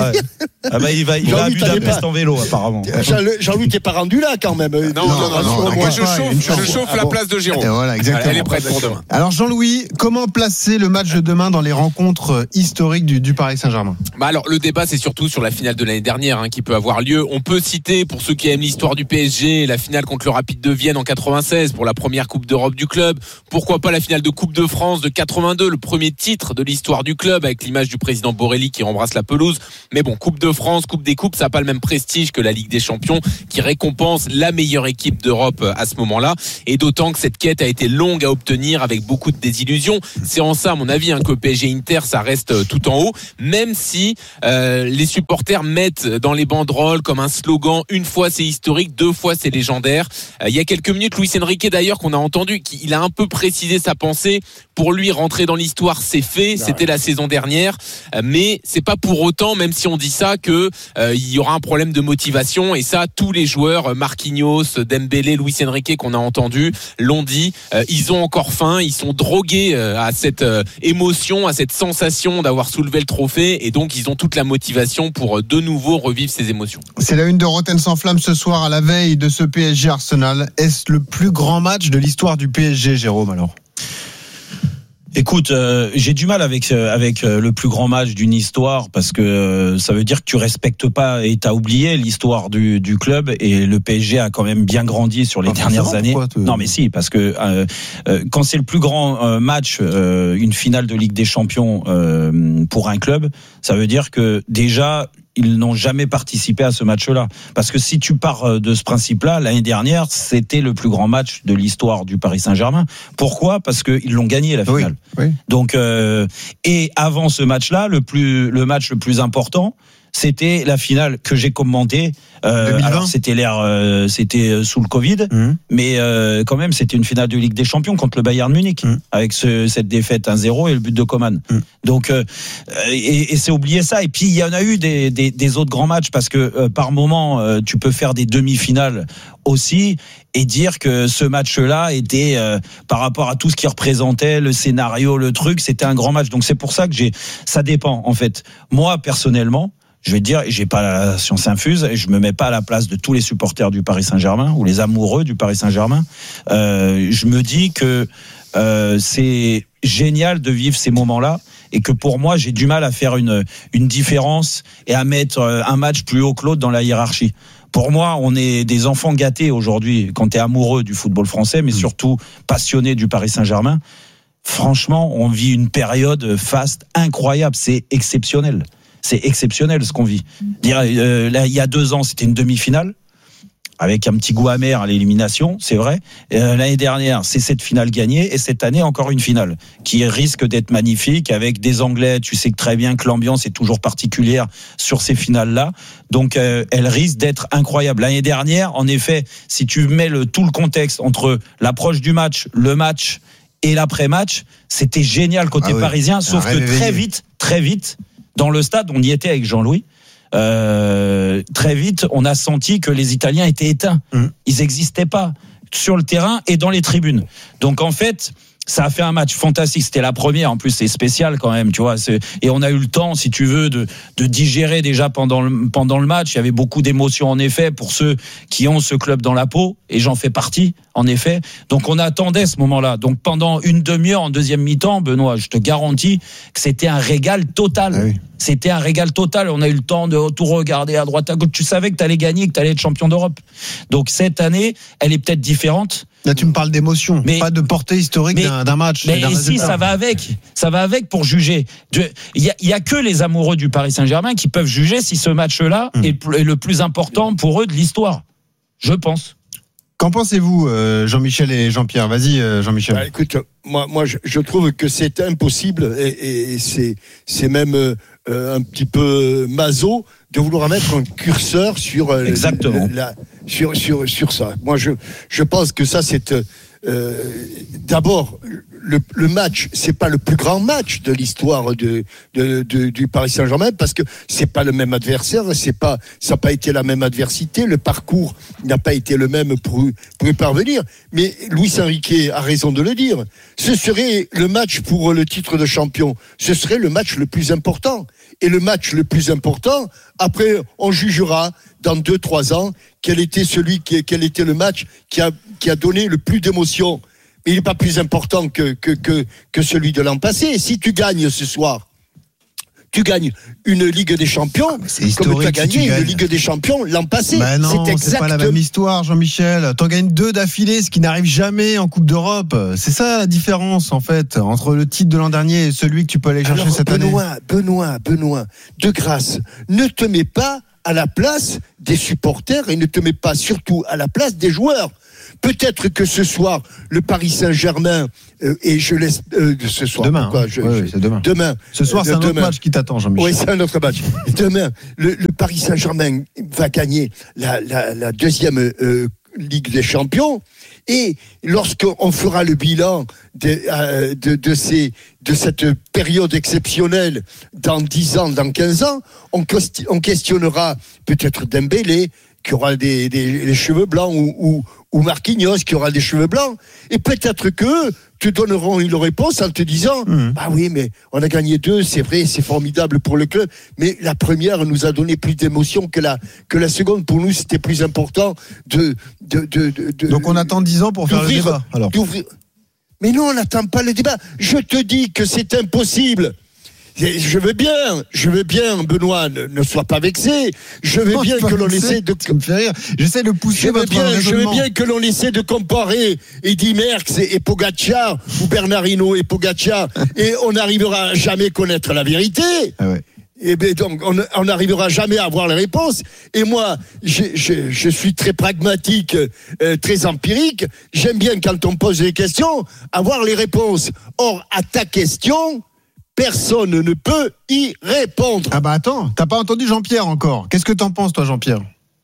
Il va à Budapest en vélo apparemment. Jean-Louis, t'es pas rendu là quand même. Non. Moi je chauffe la place de Jérôme. Voilà, exactement. Elle est prête pour demain. Alors Jean-Louis, comment placer le match de demain dans les rencontres historiques du Paris Saint-Germain. Alors le débat c'est surtout sur la finale de l'année dernière qui peut avoir lieu. On peut citer, pour ceux qui aiment l'histoire du PSG, la finale contre le Rapide de Vienne en 96 pour la première Coupe d'Europe du club. Pourquoi pas la finale de Coupe de France de 82, le premier titre de l'histoire du club avec l'image du président Borelli qui embrasse la pelouse. Mais bon, Coupe de France, Coupe des Coupes, ça n'a pas le même prestige que la Ligue des Champions qui récompense la meilleure équipe d'Europe à ce moment-là. Et d'autant que cette quête a été longue à obtenir avec beaucoup de désillusions. C'est en ça, à mon avis, que PSG Inter, ça reste tout en haut, même si les supporters mettent dans les banderoles comme un slogan, une fois c'est historique, deux fois c'est légendaire. Il y a quelques minutes, Luis Enrique d'ailleurs qu'on a entendu, il a un peu précisé sa pensée. Pour lui, rentrer dans l'histoire, c'est fait. C'était la saison dernière, mais c'est pas pour autant, même si on dit ça, que il y aura un problème de motivation. Et ça, tous les joueurs, Marquinhos, Dembélé, Luis Enrique qu'on a entendu, l'ont dit. Ils ont encore faim, ils sont drogués à cette émotion, à cette sensation d'avoir soulevé le trophée, et donc ils ont toute la motivation pour de nouveau revivre ces émotions. C'est la une de Rotten sans flamme ce soir à la veille de ce PSG Arsenal. Est-ce le plus grand match de l'histoire du PSG, Jérôme, alors? Écoute, j'ai du mal avec le plus grand match d'une histoire parce que ça veut dire que tu respectes pas et t'as oublié l'histoire du club, et le PSG a quand même bien grandi sur les dernières années. Non mais si, parce que quand c'est le plus grand match, une finale de Ligue des Champions pour un club, ça veut dire que déjà ils n'ont jamais participé à ce match-là. Parce que si tu pars de ce principe-là, l'année dernière, c'était le plus grand match de l'histoire du Paris Saint-Germain. Pourquoi ? Parce qu'ils l'ont gagné, la finale. Oui. Donc, et avant ce match-là, le match le plus important, c'était la finale que j'ai commentée. Alors c'était c'était sous le Covid, mais quand même c'était une finale de Ligue des Champions contre le Bayern Munich, avec cette défaite 1-0 et le but de Coman. Donc et c'est oublier ça. Et puis il y en a eu des autres grands matchs, parce que par moment tu peux faire des demi-finales aussi et dire que ce match-là était par rapport à tout ce qu'il représentait, le scénario, le truc, c'était un grand match. Donc c'est pour ça que ça dépend en fait. Moi personnellement, je vais te dire, j'ai pas la science infuse et je me mets pas à la place de tous les supporters du Paris Saint-Germain ou les amoureux du Paris Saint-Germain. Je me dis que c'est génial de vivre ces moments-là, et que pour moi, j'ai du mal à faire une différence et à mettre un match plus haut que l'autre dans la hiérarchie. Pour moi, on est des enfants gâtés aujourd'hui quand tu es amoureux du football français, mais surtout passionné du Paris Saint-Germain. Franchement, on vit une période faste incroyable, c'est exceptionnel. C'est exceptionnel ce qu'on vit. Là, il y a 2 ans, c'était une demi-finale avec un petit goût amer à l'élimination, c'est vrai. L'année dernière, c'est cette finale gagnée, et cette année, encore une finale qui risque d'être magnifique avec des Anglais. Tu sais que très bien que l'ambiance est toujours particulière sur ces finales-là. Donc, elle risque d'être incroyable. L'année dernière, en effet, si tu mets tout le contexte entre l'approche du match, le match et l'après-match, c'était génial côté parisien, sauf que très vite, dans le stade, on y était avec Jean-Louis. Très vite, on a senti que les Italiens étaient éteints. Ils n'existaient pas sur le terrain et dans les tribunes. Donc en fait, ça a fait un match fantastique. C'était la première, en plus c'est spécial quand même, tu vois. Et on a eu le temps, si tu veux, de digérer déjà pendant le match. Il y avait beaucoup d'émotions en effet pour ceux qui ont ce club dans la peau, et j'en fais partie en effet. Donc on attendait ce moment-là. Donc pendant une demi-heure en deuxième mi-temps, Benoît, je te garantis que c'était un régal total. Ah oui. C'était un régal total. On a eu le temps de tout regarder à droite à gauche. Tu savais que tu allais gagner, que tu allais être champion d'Europe. Donc cette année, elle est peut-être différente. Là, tu me parles d'émotion, pas de portée historique d'un match. Mais si, ça va avec pour juger. Il y a que les amoureux du Paris Saint-Germain qui peuvent juger si ce match-là est le plus important pour eux de l'histoire. Je pense. Qu'en pensez-vous, Jean-Michel et Jean-Pierre ? Vas-y, Jean-Michel. Bah, écoute, moi, je trouve que c'est impossible, et c'est même un petit peu maso de vouloir mettre un curseur sur sur ça. Moi, je pense que ça, c'est d'abord le match. C'est pas le plus grand match de l'histoire du Paris Saint-Germain, parce que c'est pas le même adversaire, ça n'a pas été la même adversité, le parcours n'a pas été le même pour y parvenir. Mais Luis Enrique a raison de le dire. Ce serait le match pour le titre de champion. Ce serait le match le plus important. Et le match le plus important, après, on jugera dans 2-3 ans quel était le match qui a donné le plus d'émotion. Mais il n'est pas plus important que celui de l'an passé. Si tu gagnes ce soir, tu gagnes une Ligue des Champions, comme tu as gagné une Ligue des Champions l'an passé. Bah non, c'est pas la même histoire, Jean-Michel. T'en gagnes 2 d'affilée, ce qui n'arrive jamais en Coupe d'Europe. C'est ça la différence, en fait, entre le titre de l'an dernier et celui que tu peux aller chercher cette année. Benoît, de grâce, ne te mets pas à la place des supporters et ne te mets pas surtout à la place des joueurs. Peut-être que ce soir, le Paris Saint-Germain, et je laisse ce soir. Demain. C'est demain. Demain. Ce soir, c'est un autre match qui t'attend, Jean-Michel. Oui, c'est un autre match. Demain, le Paris Saint-Germain va gagner la deuxième Ligue des Champions. Et lorsqu'on fera le bilan de cette période exceptionnelle dans 10 ans, dans 15 ans, on questionnera peut-être Dembélé, qui aura des cheveux blancs, ou Marquinhos, qui aura des cheveux blancs. Et peut-être qu'eux te donneront une réponse en te disant ah oui, mais on a gagné 2, c'est vrai, c'est formidable pour le club, mais la première nous a donné plus d'émotion que la seconde. Pour nous, c'était plus important Donc on attend 10 ans pour faire le débat, alors. Mais non, on n'attend pas le débat. Je te dis que c'est impossible. Je veux bien, Benoît, ne sois pas vexé. Je veux bien que l'on essaie de. Ça me fait rire. J'essaie de pousser votre raisonnement. Je veux bien que l'on essaie de comparer Eddy Merckx et Pogacar, ou Bernard Hinault et Pogacar, et on n'arrivera jamais à connaître la vérité. Ah ouais. Et bien donc, on n'arrivera jamais à avoir les réponses. Et moi, je suis très pragmatique, très empirique. J'aime bien, quand on pose des questions, avoir les réponses. Or, à ta question, personne ne peut y répondre. Ah bah attends, t'as pas entendu Jean-Pierre encore. Qu'est-ce que t'en penses, toi, Jean-Pierre ?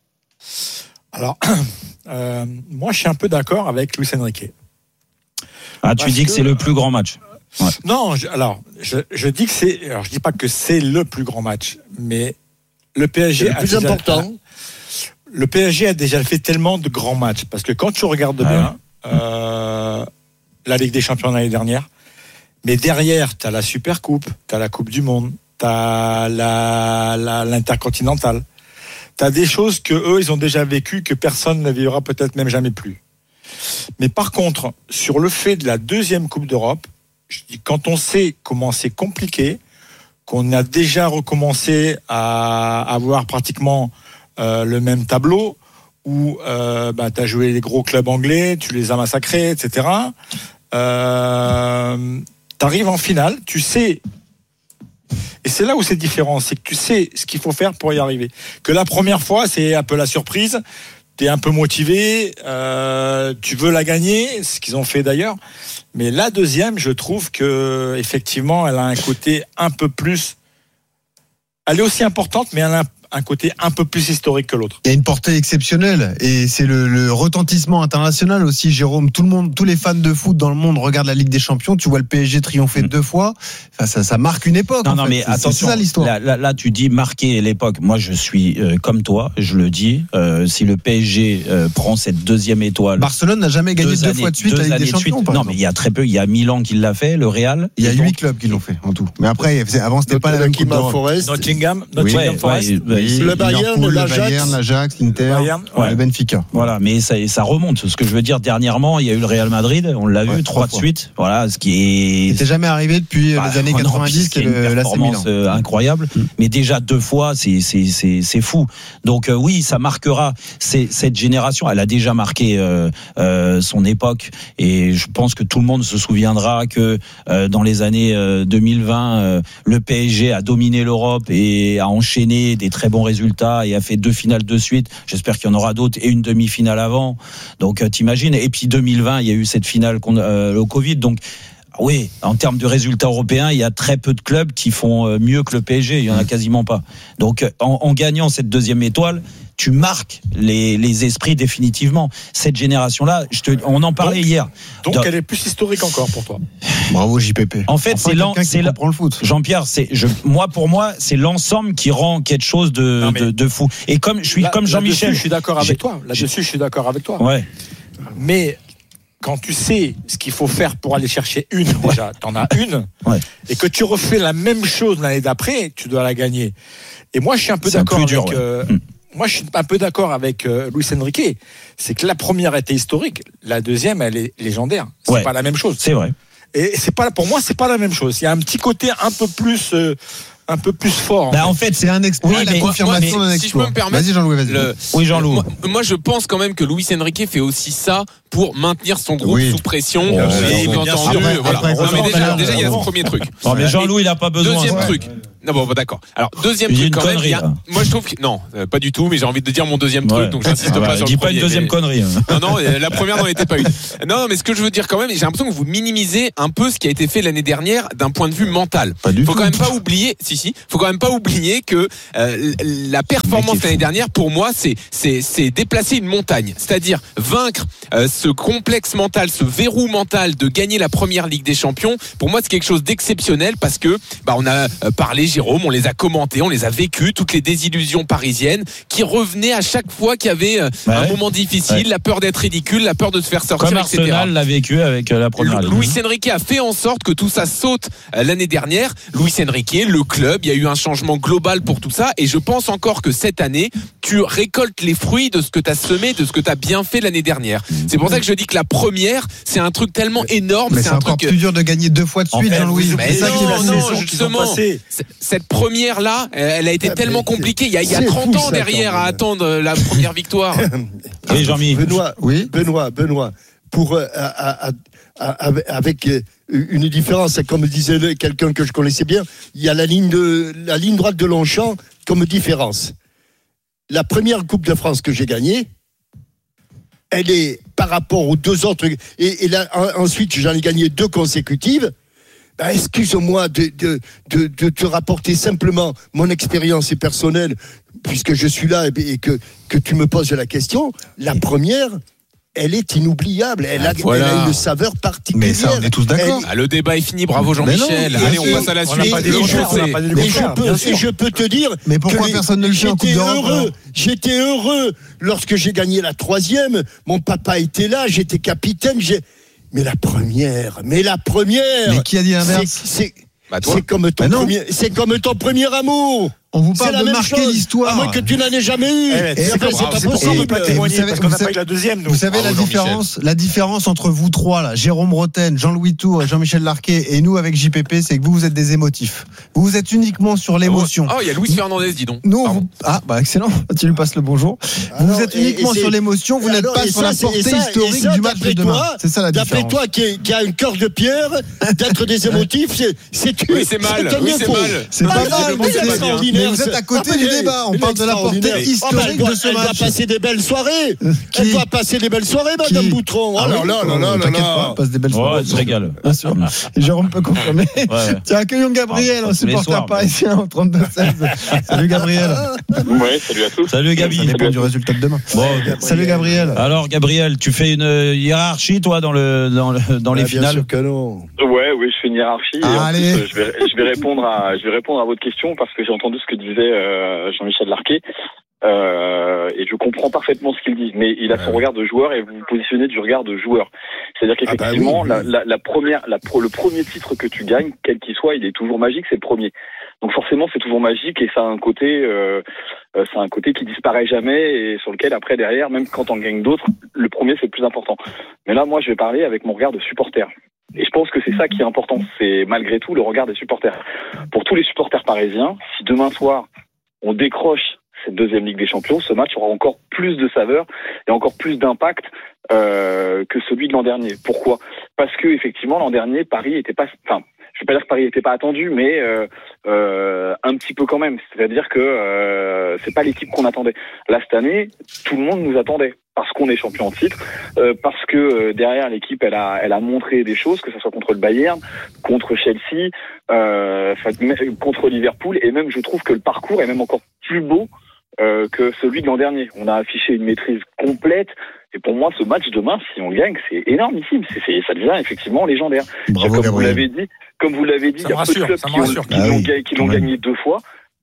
Alors, moi, je suis un peu d'accord avec Luis Enrique. Ah, tu dis que c'est le plus grand match. Ouais. Non, je dis que c'est. Alors, je dis pas que c'est le plus grand match, mais le PSG le plus important. Le PSG a déjà fait tellement de grands matchs, parce que quand tu regardes bien la Ligue des Champions l'année dernière, mais derrière, tu as la Super Coupe, tu as la Coupe du Monde, tu as l'Intercontinentale. Tu as des choses que eux, ils ont déjà vécues, que personne ne vivra peut-être même jamais plus. Mais par contre, sur le fait de la deuxième Coupe d'Europe, je dis, quand on sait comment c'est compliqué, qu'on a déjà recommencé à avoir pratiquement le même tableau, où tu as joué les gros clubs anglais, tu les as massacrés, etc. T'arrives en finale, tu sais, et c'est là où c'est différent, c'est que tu sais ce qu'il faut faire pour y arriver. Que la première fois, c'est un peu la surprise, t'es un peu motivé, tu veux la gagner, ce qu'ils ont fait d'ailleurs. Mais la deuxième, je trouve que effectivement, elle a un côté un peu plus. Elle est aussi importante, mais elle a un côté un peu plus historique que l'autre. Il y a une portée exceptionnelle et c'est le retentissement international aussi, Jérôme. Tous les fans de foot dans le monde regardent la Ligue des Champions. Tu vois le PSG triompher 2 fois. Enfin, ça marque une époque. Non, mais attention. C'est ça l'histoire. Là, tu dis marquer l'époque. Moi, je suis comme toi. Je le dis. Si le PSG prend cette deuxième étoile. Barcelone n'a jamais gagné 2 fois de suite la Ligue des Champions. Non, mais il y a très peu. Il y a Milan qui l'a fait, le Real. Il y a 8 clubs qui l'ont fait en tout. Mais après, avant, c'était pas la même Coupe d'Europe. Nottingham Forest. Le Bayern, l'Ajax, l'Inter, le Benfica. Voilà, mais ça remonte. Ce que je veux dire, dernièrement, il y a eu le Real Madrid, on l'a vu, 3 de suite. Voilà, ce qui est. C'était jamais arrivé depuis les années 90, c'est une performance incroyable. Mais déjà 2 fois, c'est fou. Donc oui, ça marquera cette génération. Elle a déjà marqué son époque, et je pense que tout le monde se souviendra que dans les années 2020, le PSG a dominé l'Europe et a enchaîné des très bons résultats et a fait 2 finales de suite. J'espère qu'il y en aura d'autres et une demi-finale avant. Donc t'imagines. Et puis 2020, il y a eu cette finale le Covid. Donc oui, en termes de résultats européens, il y a très peu de clubs qui font mieux que le PSG. Il y en a quasiment pas. Donc en gagnant cette deuxième étoile, tu marques les esprits définitivement. Cette génération-là, on en parlait hier. Donc elle est plus historique encore pour toi. Bravo JPP. En fait, c'est le foot. Jean-Pierre, pour moi, c'est l'ensemble qui rend quelque chose de fou. Et comme je suis comme Jean-Michel, je suis d'accord avec toi. Là-dessus, je suis d'accord avec toi. Ouais. Mais quand tu sais ce qu'il faut faire pour aller chercher une, déjà, t'en as une, et que tu refais la même chose l'année d'après, tu dois la gagner. Et moi, je suis un peu d'accord avec. Moi, je suis un peu d'accord avec Luis Enrique. C'est que la première était historique, la deuxième, elle est légendaire. C'est pas la même chose. C'est vrai. Et pour moi, c'est pas la même chose. Il y a un petit côté un peu plus un peu plus fort. En fait, c'est un exploit, la confirmation d'un exploit. Si je peux me permettre, vas-y Jean-Louis, vas-y. Oui, Jean-Louis. Moi, je pense quand même que Luis Enrique fait aussi ça pour maintenir son groupe sous pression. Et bien entendu, voilà. Déjà, il y a ce premier truc. Non, mais Jean-Louis, il n'a pas besoin. Deuxième truc. Non, bon, d'accord. Alors, deuxième truc quand même. Moi, je trouve que non, pas du tout. Mais j'ai envie de dire mon deuxième truc, donc j'insiste pas sur le premier. Dis pas une deuxième connerie. Non, la première n'en était pas une. Non, mais ce que je veux dire quand même, j'ai l'impression que vous minimisez un peu ce qui a été fait l'année dernière d'un point de vue mental. Faut quand même pas oublier. Faut quand même pas oublier que la performance l'année dernière, pour moi, c'est déplacer une montagne, c'est-à-dire vaincre ce complexe mental, ce verrou mental de gagner la première Ligue des Champions. Pour moi, c'est quelque chose d'exceptionnel parce que on a parlé, Jérôme, on les a commentés, on les a vécus, toutes les désillusions parisiennes qui revenaient à chaque fois qu'il y avait un moment difficile, la peur d'être ridicule, la peur de se faire sortir, comme etc. Arsenal l'a vécu avec la première Ligue. Luis Enrique a fait en sorte que tout ça saute l'année dernière. Luis Enrique, le club, il y a eu un changement global pour tout ça et je pense encore que cette année, tu récoltes les fruits de ce que tu as semé, de ce que tu as bien fait l'année dernière. C'est pour ça que je dis que la première, c'est un truc tellement énorme. Mais c'est encore plus dur de gagner 2 fois de suite, Jean-Louis. C'est ça qui est la saison justement. Cette première-là, elle a été tellement compliquée. Il y a 30 ans derrière à attendre la première victoire. Oui, Jean-Mi. Benoît, pour avec une différence, comme disait quelqu'un que je connaissais bien, il y a la ligne droite de Longchamp comme différence. La première Coupe de France que j'ai gagnée, elle est par rapport aux 2 autres, et là ensuite j'en ai gagné 2 consécutives. Excuse-moi de te rapporter simplement mon expérience personnelle, puisque je suis là et que tu me poses la question. La première, elle est inoubliable. Elle a une saveur particulière. Mais ça, on est tous d'accord. Le débat est fini. Bravo Jean-Michel. Allez, on passe à la suite. Et je peux te dire. Mais pourquoi personne ne le fait en Coupe d'Europe? J'étais heureux lorsque j'ai gagné la 3e. Mon papa était là. J'étais capitaine. Mais la première. Mais qui a dit l'inverse? C'est comme ton premier amour. On vous parle de marquer l'histoire. À moins que tu n'en aies jamais eu. C'est pas possible. On peut pas témoigner parce qu'on n'a pas eu la deuxième. Vous savez la différence entre vous trois là, Jérôme Roten, Jean-Louis Tour et Jean-Michel Larquet et nous avec JPP, c'est que vous êtes des émotifs. Vous êtes uniquement sur l'émotion. Il y a Luis Fernandez, dis donc. Excellent. Tu lui passes le bonjour. Vous êtes uniquement sur l'émotion. Vous n'êtes pas sur la portée historique du match de demain. C'est ça la différence. D'après toi, qui a un cœur de pierre, d'être des émotifs, c'est mal. C'est pas mal. Mais vous êtes à côté du débat. On parle de la portée historique de ce match. Elle doit passer des belles soirées. Elle doit passer des belles soirées, Madame Boutron. Oh là là. T'inquiète pas, elle passe des belles soirées. Ouais, se régale. Bien sûr. Et Jérôme peut confirmer. Tiens, accueillons Gabriel, un supporter parisien au 32-16. Salut Gabriel. Ouais, salut à tous. Salut Gabi. Ça dépend du résultat de demain. Salut Gabriel. Alors Gabriel, tu fais une hiérarchie toi dans les finales? Bien sûr que non. Ouais, je fais une hiérarchie. Allez. Je vais répondre à votre question parce que j'ai entendu ce que disait Jean-Michel Larquet. Et je comprends parfaitement ce qu'il dit, mais il a son regard de joueur et vous vous positionnez du regard de joueur. C'est-à-dire qu'effectivement, le premier titre que tu gagnes, quel qu'il soit, il est toujours magique, c'est le premier. Donc forcément, c'est toujours magique et ça a un côté qui disparaît jamais et sur lequel après derrière, même quand on gagne d'autres, le premier c'est le plus important. Mais là, moi, je vais parler avec mon regard de supporter. Et je pense que c'est ça qui est important, c'est malgré tout le regard des supporters. Pour tous les supporters parisiens, si demain soir on décroche cette 2e Ligue des Champions, ce match aura encore plus de saveur et encore plus d'impact que celui de l'an dernier. Pourquoi ? Parce que effectivement l'an dernier Paris était pas, je vais pas dire que Paris n'était pas attendu, mais un petit peu quand même. C'est-à-dire que c'est pas l'équipe qu'on attendait. Là cette année, tout le monde nous attendait parce qu'on est champion en titre, parce que derrière l'équipe elle a montré des choses, que ce soit contre le Bayern, contre Chelsea, contre Liverpool, et même je trouve que le parcours est même encore plus beau que celui de l'an dernier. On a affiché une maîtrise complète. Et pour moi, ce match demain, si on le gagne, c'est énormissime. Ça devient effectivement légendaire. Bravo, comme vous l'avez dit, il y a peu de clubs qui l'ont gagné 2 fois.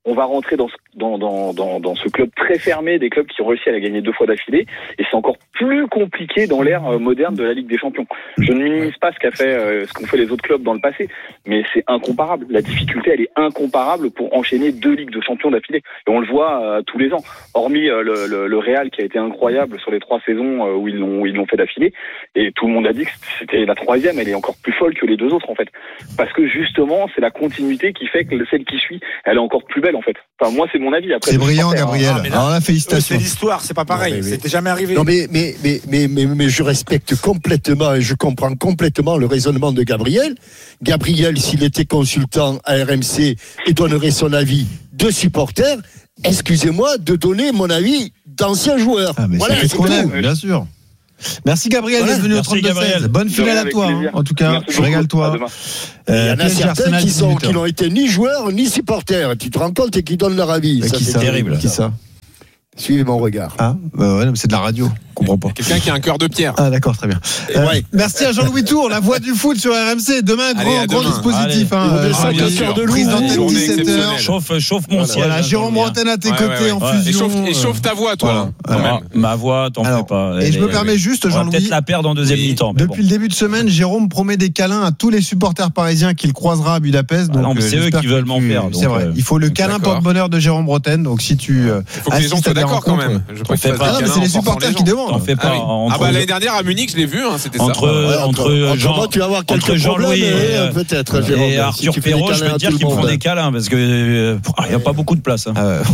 on va rentrer dans ce club très fermé, des clubs qui ont réussi à la gagner 2 fois d'affilée, et c'est encore plus compliqué dans l'ère moderne de la Ligue des Champions. Je ne minimise pas ce qu'ont fait les autres clubs dans le passé, mais c'est incomparable. La difficulté, elle est incomparable pour enchaîner 2 Ligues de Champions d'affilée, et on le voit tous les ans. Hormis le Real qui a été incroyable sur les 3 saisons où ils l'ont fait d'affilée, et tout le monde a dit que c'était la 3e, elle est encore plus folle que les 2 autres en fait, parce que justement c'est la continuité qui fait que celle qui suit, elle est encore plus belle en fait. Enfin moi c'est mon avis. Après, c'est brillant Gabriel. Alors là, félicitations. C'est l'histoire, c'est pas pareil. Non, c'était jamais arrivé. Non mais je respecte complètement et je comprends complètement le raisonnement de Gabriel. Gabriel, s'il était consultant à RMC et donnerait son avis de supporter, excusez-moi de donner mon avis d'ancien joueur. Ah, mais voilà, c'est ce qu'on aime, bien sûr. Merci Gabriel d'être venu au 32-16. Bonne finale à toi. En tout cas, régale-toi. Il y en a certains qui n'ont été ni joueurs ni supporters. Tu te rends compte et qui donnent leur avis. Ça, c'est terrible. Qui ça? Suivez mon regard. Ah, ouais, c'est de la radio. Je comprends pas. Quelqu'un qui a un cœur de pierre. Ah, d'accord, très bien. Ouais. Merci à Jean-Louis Tour, la voix du foot sur RMC. Demain, grand dispositif. Prise d'antenne 17h. Chauffe mon ciel. Voilà, Jérôme Bretagne à tes côtés en fusion. Et chauffe ta voix, toi. Ma voix, t'en fais pas. Et je me permets juste, Jean-Louis. Peut-être la perdre en deuxième mi-temps. Depuis le début de semaine, Jérôme promet des câlins à tous les supporters parisiens qu'il croisera à Budapest. Non, mais c'est eux qui veulent m'en faire. C'est vrai. Il faut le câlin porte-bonheur de Jérôme Bretagne. Donc si tu. Il faut que les gens soient d'accord quand même. Non, mais c'est les supporters qui demandent. T'en fais pas. L'année dernière à Munich, je l'ai vu, c'était ça. Entre Jean-Louis peut-être et Arthur Perrault, je peux te dire qu'ils font des câlins parce que il n'y a pas beaucoup de place.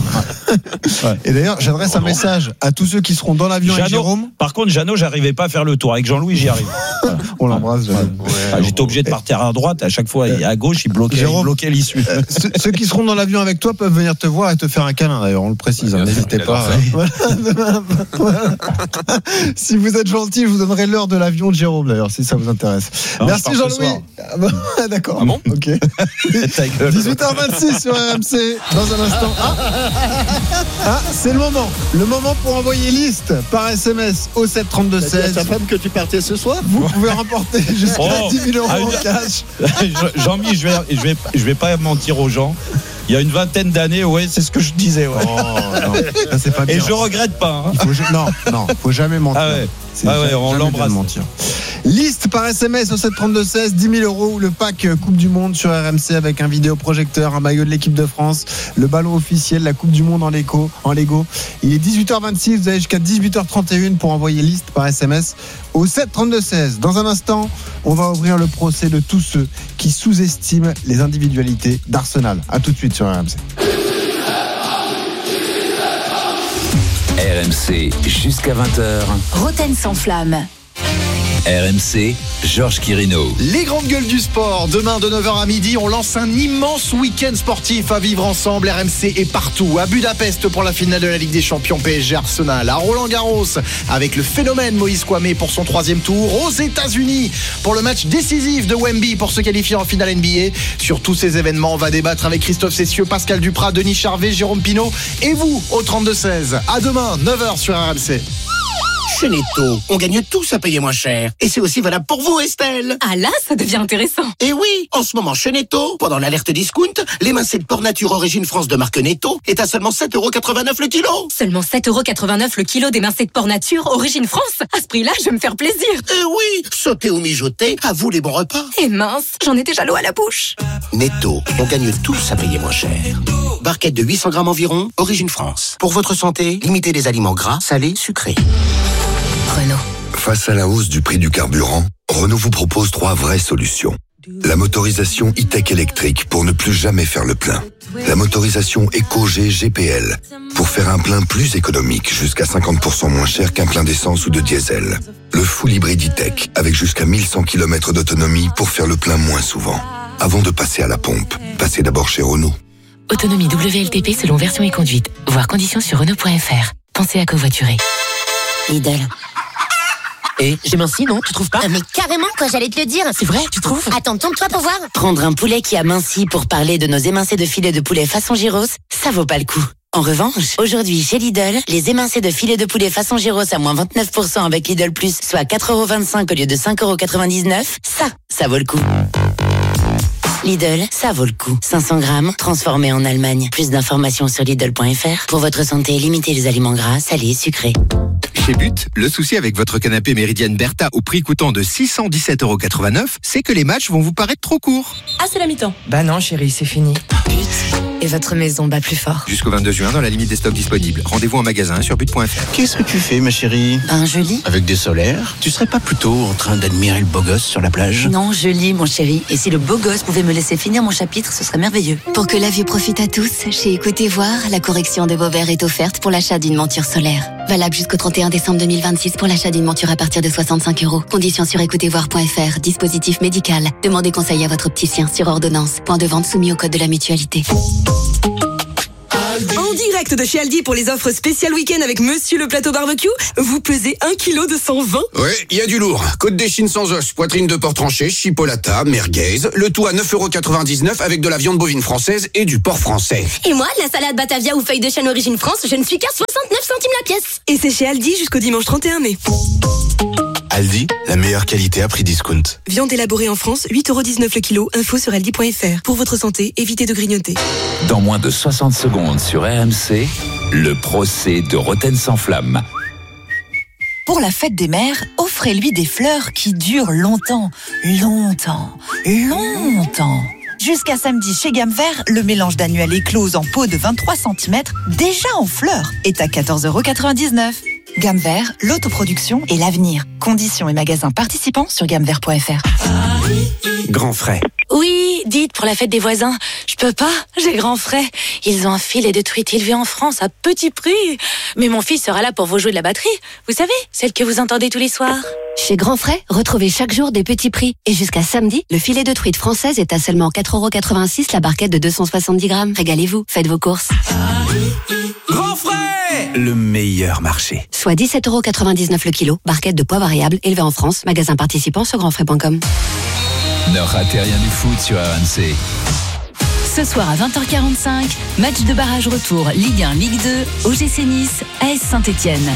Et d'ailleurs, j'adresse un message à tous ceux qui seront dans l'avion avec Jérôme. Par contre, Jeannot, j'arrivais pas à faire le tour. Avec Jean-Louis, j'y arrive. On l'embrasse. J'étais obligé de partir à droite. À chaque fois, à gauche, il bloquait l'issue. Ceux qui seront dans l'avion avec toi peuvent venir te voir et te faire un câlin. D'ailleurs, on le précise. N'hésitez pas. Si vous êtes gentil, je vous donnerai l'heure de l'avion de Jérôme d'ailleurs, si ça vous intéresse. Merci Jean-Louis. D'accord. Ah bon? Ok. 18h26 sur RMC. Dans un instant. C'est le moment. Le moment pour envoyer liste par SMS au 732-16. C'est ta femme que tu partais ce soir? Vous pouvez remporter jusqu'à 10 000 € en cash. Jean-Mi, je vais pas mentir aux gens. Il y a une vingtaine d'années, c'est ce que je disais. Ouais. Oh, non, ça, c'est pas bien. Et je regrette pas. Faut jamais mentir. On l'embrasse. Mentir. Liste par SMS au 732-16, 10 000 € ou le pack Coupe du Monde sur RMC avec un vidéoprojecteur, un maillot de l'équipe de France, le ballon officiel, la Coupe du Monde en Lego. Il est 18h26, vous avez jusqu'à 18h31 pour envoyer liste par SMS au 732-16. Dans un instant, on va ouvrir le procès de tous ceux qui sous-estiment les individualités d'Arsenal. A tout de suite sur RMC. RMC jusqu'à 20h. Roten sans flamme. RMC, Georges Quirino. Les grandes gueules du sport. Demain de 9h à midi, on lance un immense week-end sportif à vivre ensemble. RMC est partout. À Budapest pour la finale de la Ligue des Champions PSG Arsenal. À Roland-Garros avec le phénomène Moïse Kouamé pour son 3e tour. Aux États-Unis pour le match décisif de Wemby pour se qualifier en finale NBA. Sur tous ces événements, on va débattre avec Christophe Cessieux, Pascal Duprat, Denis Charvet, Jérôme Pinault et vous au 32-16. À demain, 9h sur RMC. Chez Netto, on gagne tous à payer moins cher. Et c'est aussi valable pour vous, Estelle. Ah là, ça devient intéressant. Et oui, en ce moment, chez Netto, pendant l'alerte discount, l'émincé de porc nature origine France de marque Netto est à seulement 7,89€ le kilo. Seulement 7,89€ le kilo d'émincé de porc nature origine France. À ce prix-là, je vais me faire plaisir. Et oui, sauter ou mijoter, à vous les bons repas. Et mince, j'en ai déjà l'eau à la bouche. Netto, on gagne tous à payer moins cher. Barquette de 800 grammes environ, origine France. Pour votre santé, limitez les aliments gras, salés, sucrés. Renault. Face à la hausse du prix du carburant, Renault vous propose 3 vraies solutions. La motorisation e-tech électrique pour ne plus jamais faire le plein. La motorisation EcoG GPL pour faire un plein plus économique, jusqu'à 50% moins cher qu'un plein d'essence ou de diesel. Le full hybride e-tech avec jusqu'à 1100 km d'autonomie pour faire le plein moins souvent. Avant de passer à la pompe, passez d'abord chez Renault. Autonomie WLTP selon version et conduite. Voir conditions sur Renault.fr. Pensez à covoiturer. Lidl. Et j'ai minci, non? Tu trouves pas? Mais carrément, quoi, j'allais te le dire. C'est vrai, tu trouves? Attends, tourne-toi pour voir. Prendre un poulet qui a minci pour parler de nos émincés de filet de poulet façon gyros, ça vaut pas le coup. En revanche, aujourd'hui chez Lidl, les émincés de filet de poulet façon gyros à moins 29% avec Lidl Plus, soit 4,25€ au lieu de 5,99€, ça vaut le coup. Lidl, ça vaut le coup. 500 grammes, transformés en Allemagne. Plus d'informations sur Lidl.fr. Pour votre santé, limitez les aliments gras, salés, sucrés. Chez But, le souci avec votre canapé Méridienne Bertha au prix coûtant de 617,89 €, c'est que les matchs vont vous paraître trop courts. Ah, c'est la mi-temps. Bah non, chérie, c'est fini. But. Et votre maison bat plus fort. Jusqu'au 22 juin, dans la limite des stocks disponibles. Rendez-vous en magasin sur but.fr. Qu'est-ce que tu fais, ma chérie? Je lis. Avec des solaires? Tu serais pas plutôt en train d'admirer le beau gosse sur la plage? Non, je lis, mon chéri. Et si le beau gosse pouvait me laisser finir mon chapitre, ce serait merveilleux. Pour que la vue profite à tous, chez Écoutez Voir, la correction de vos verres est offerte pour l'achat d'une monture solaire. Valable jusqu'au 31 décembre 2026 pour l'achat d'une monture à partir de 65 €. Conditions sur écoutezvoir.fr. Dispositif médical. Demandez conseil à votre opticien sur ordonnance. Point de vente soumis au code de la mutualité. En direct de chez Aldi pour les offres spéciales week-end avec Monsieur le Plateau Barbecue, vous pesez 1 kg de 120. Ouais, il y a du lourd. Côte d'échine sans os, poitrine de porc tranché, chipolata, merguez. Le tout à 9,99 € avec de la viande bovine française et du porc français. Et moi, la salade Batavia ou feuille de chêne origine France, je ne suis qu'à 69 centimes la pièce. Et c'est chez Aldi jusqu'au dimanche 31 mai. Aldi, la meilleure qualité à prix discount. Viande élaborée en France, 8,19 € le kilo. Info sur aldi.fr. Pour votre santé, évitez de grignoter. Dans moins de 60 secondes sur RMC, le procès de Roten sans flamme. Pour la fête des mères, offrez-lui des fleurs qui durent longtemps. Jusqu'à samedi chez Gamme Vert, le mélange d'annuel éclose en pot de 23 cm, déjà en fleurs, est à 14,99 €. Gamme Vert, l'autoproduction et l'avenir. Conditions et magasins participants sur gammevert.fr. Grand frais. Oui, dites pour la fête des voisins. Je peux pas, j'ai grand frais. Ils ont un filet de truite élevé en France à petit prix. Mais mon fils sera là pour vous jouer de la batterie. Vous savez, celle que vous entendez tous les soirs. Chez Grand Frais, retrouvez chaque jour des petits prix. Et jusqu'à samedi, le filet de truite française est à seulement 4,86 € la barquette de 270 grammes. Régalez-vous, faites vos courses. Grand frais, le meilleur marché. Soit 17,99 € le kilo, barquette de poids variable élevée en France. Magasin participant sur grandfrais.com. Ne ratez rien du foot sur RMC. Ce soir à 20h45, match de barrage retour Ligue 1, Ligue 2, OGC Nice, AS Saint-Etienne.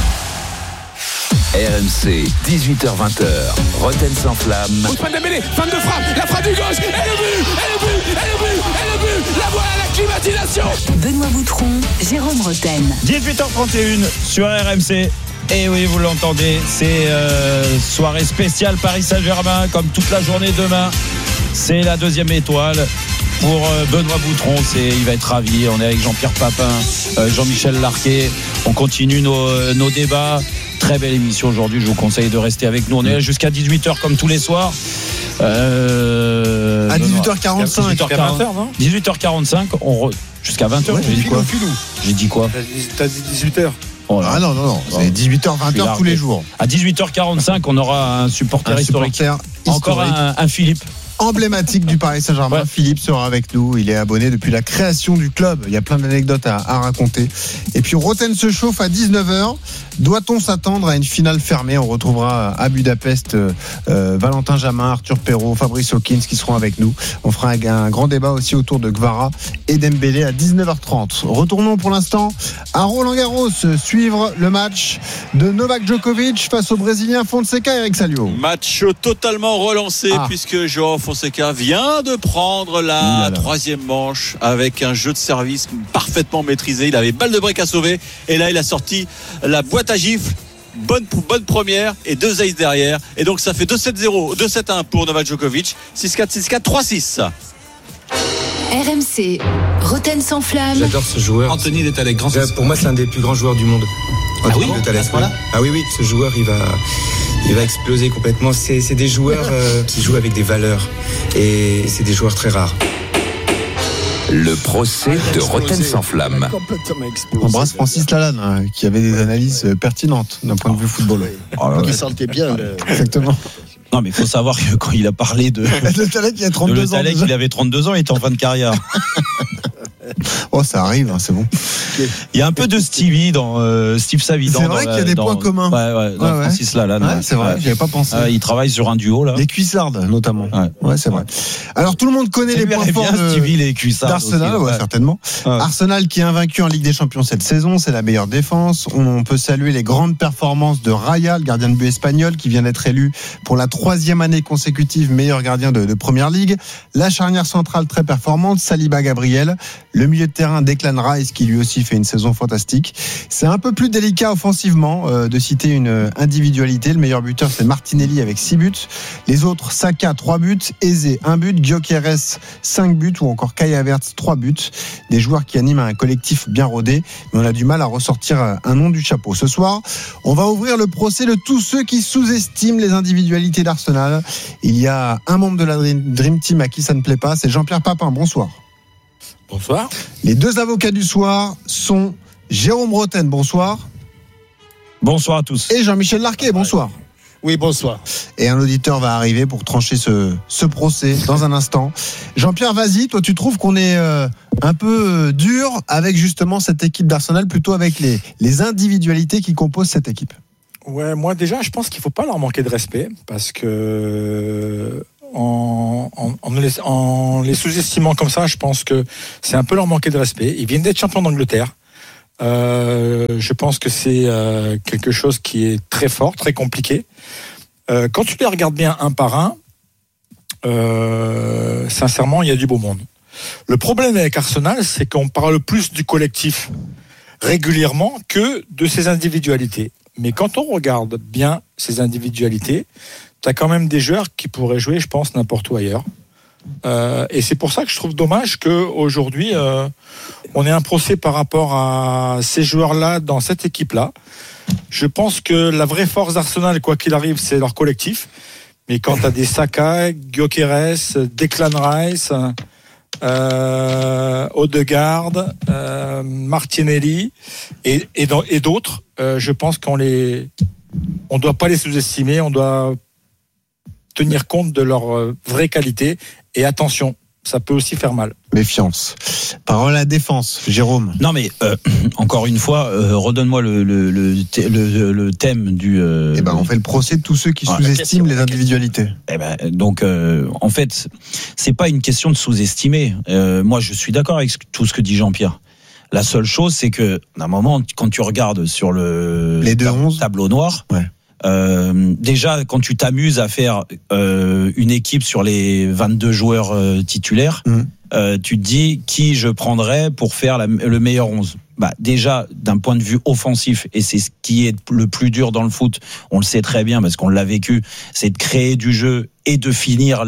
RMC, 18h-20h, Roten sans flamme. Ousmane Dembélé, fin de frappe, la frappe du gauche, et le but, la voilà la climatisation. Benoît Boutron, Jérôme Roten. 18h31 sur RMC. Et oui, vous l'entendez, c'est soirée spéciale Paris Saint-Germain, comme toute la journée demain. C'est la deuxième étoile pour Benoît Boutron. Il va être ravi. On est avec Jean-Pierre Papin, Jean-Michel Larquet. On continue nos débats. Très belle émission aujourd'hui. Je vous conseille de rester avec nous. On est là jusqu'à 18h comme tous les soirs. À 18h45. 18h45. Jusqu'à 20h. Ouais, j'ai dit quoi J'ai dit quoi T'as dit 18h. Oh là. Ah non, c'est 18h, 20h tous les jours. À 18h45, on aura un supporter historique. Encore un Philippe. Emblématique du Paris Saint-Germain. Ouais. Philippe sera avec nous. Il est abonné depuis la création du club. Il y a plein d'anecdotes à raconter. Et puis Roten se chauffe à 19h. Doit-on s'attendre à une finale fermée? On retrouvera à Budapest Valentin Jamin, Arthur Perrault, Fabrice Hawkins qui seront avec nous. On fera un grand débat aussi autour de Gvara et Dembélé à 19h30. Retournons pour l'instant à Roland-Garros, suivre le match de Novak Djokovic face au Brésilien Fonseca. Eric Salio. Match totalement relancé puisque Joao Fonseca vient de prendre la troisième manche avec un jeu de service parfaitement maîtrisé. Il avait balle de break à sauver et là il a sorti la boîte à gifles. Bonne première et 2 aces derrière. Et donc ça fait 2-7-0, 2-7-1 pour Novak Djokovic. 6-4, 6-4, 3-6. RMC, Roten sans flamme. J'adore ce joueur. Anthony Detalec, grand Pour moi, c'est un des plus grands joueurs du monde. Anthony Detalec. Ah oui, ce joueur, il va exploser complètement. C'est des joueurs qui jouent avec des valeurs. Et c'est des joueurs très rares. Le procès de Roten sans flamme. On embrasse Francis Lalanne, qui avait des analyses pertinentes d'un point de vue football. Qui sentait bien. Exactement. Non, mais il faut savoir que quand il a parlé de Le Talek, il a 32 ans. Il avait 32 ans, il était en fin de carrière. Oh, ça arrive, c'est bon. Il y a un peu de Stevie dans Steve Savidan. C'est vrai qu'il y a des points communs. Dans Francis Lalanne. Ouais, c'est vrai, j'y avais pas pensé. Il travaille sur un duo là. Les cuissardes notamment. Ouais, c'est vrai. Alors tout le monde connaît les points forts d'Arsenal, certainement. Arsenal qui est invaincu en Ligue des Champions cette saison, c'est la meilleure défense. On peut saluer les grandes performances de Raya, le gardien de but espagnol, qui vient d'être élu pour la 3e année consécutive meilleur gardien de Première Ligue. La charnière centrale très performante, Saliba Gabriel. Le milieu de terrain, Declan Rice, qui lui aussi fait une saison fantastique. C'est un peu plus délicat offensivement de citer une individualité. Le meilleur buteur, c'est Martinelli avec 6 buts. Les autres, Saka 3 buts, Eze 1 but, Gyökeres 5 buts ou encore Kai Havertz 3 buts. Des joueurs qui animent un collectif bien rodé, mais on a du mal à ressortir un nom du chapeau. Ce soir, on va ouvrir le procès de tous ceux qui sous-estiment les individualités d'Arsenal. Il y a un membre de la Dream Team à qui ça ne plaît pas, c'est Jean-Pierre Papin. Bonsoir. Bonsoir. Les deux avocats du soir sont Jérôme Roten, bonsoir. Bonsoir à tous. Et Jean-Michel Larquet, bonsoir. Oui, bonsoir. Et un auditeur va arriver pour trancher ce procès dans un instant. Jean-Pierre, vas-y, toi tu trouves qu'on est un peu dur avec justement cette équipe d'Arsenal, plutôt avec les individualités qui composent cette équipe? Ouais, moi déjà, je pense qu'il ne faut pas leur manquer de respect, parce que en les sous-estimant comme ça, je pense que c'est un peu leur manquer de respect. Ils viennent d'être champions d'Angleterre. Je pense que c'est quelque chose qui est très fort, très compliqué. Quand tu les regardes bien un par un, sincèrement, il y a du beau monde. Le problème avec Arsenal, c'est qu'on parle plus du collectif régulièrement que de ses individualités. Mais quand on regarde bien ces individualités, tu as quand même des joueurs qui pourraient jouer, je pense, n'importe où ailleurs. Et c'est pour ça que je trouve dommage qu'aujourd'hui, on ait un procès par rapport à ces joueurs-là dans cette équipe-là. Je pense que la vraie force d'Arsenal, quoi qu'il arrive, c'est leur collectif. Mais quand tu as des Saka, Gyökeres, Declan Rice, Odegaard, Martinelli et d'autres, je pense qu'on doit pas les sous-estimer, on doit tenir compte de leur vraie qualité. Et attention, ça peut aussi faire mal. Méfiance. Parole à la défense, Jérôme. Non mais encore une fois, redonne-moi le thème du. On fait le procès de tous ceux qui sous-estiment les individualités. Donc en fait, c'est pas une question de sous-estimer. Moi, je suis d'accord avec tout ce que dit Jean-Pierre. La seule chose, c'est que d'un moment, quand tu regardes sur le tableau noir. Ouais. Déjà, quand tu t'amuses à faire une équipe sur les 22 joueurs titulaires, tu te dis qui je prendrais pour faire le meilleur 11. Déjà, d'un point de vue offensif, et c'est ce qui est le plus dur dans le foot, on le sait très bien parce qu'on l'a vécu, c'est de créer du jeu et de finir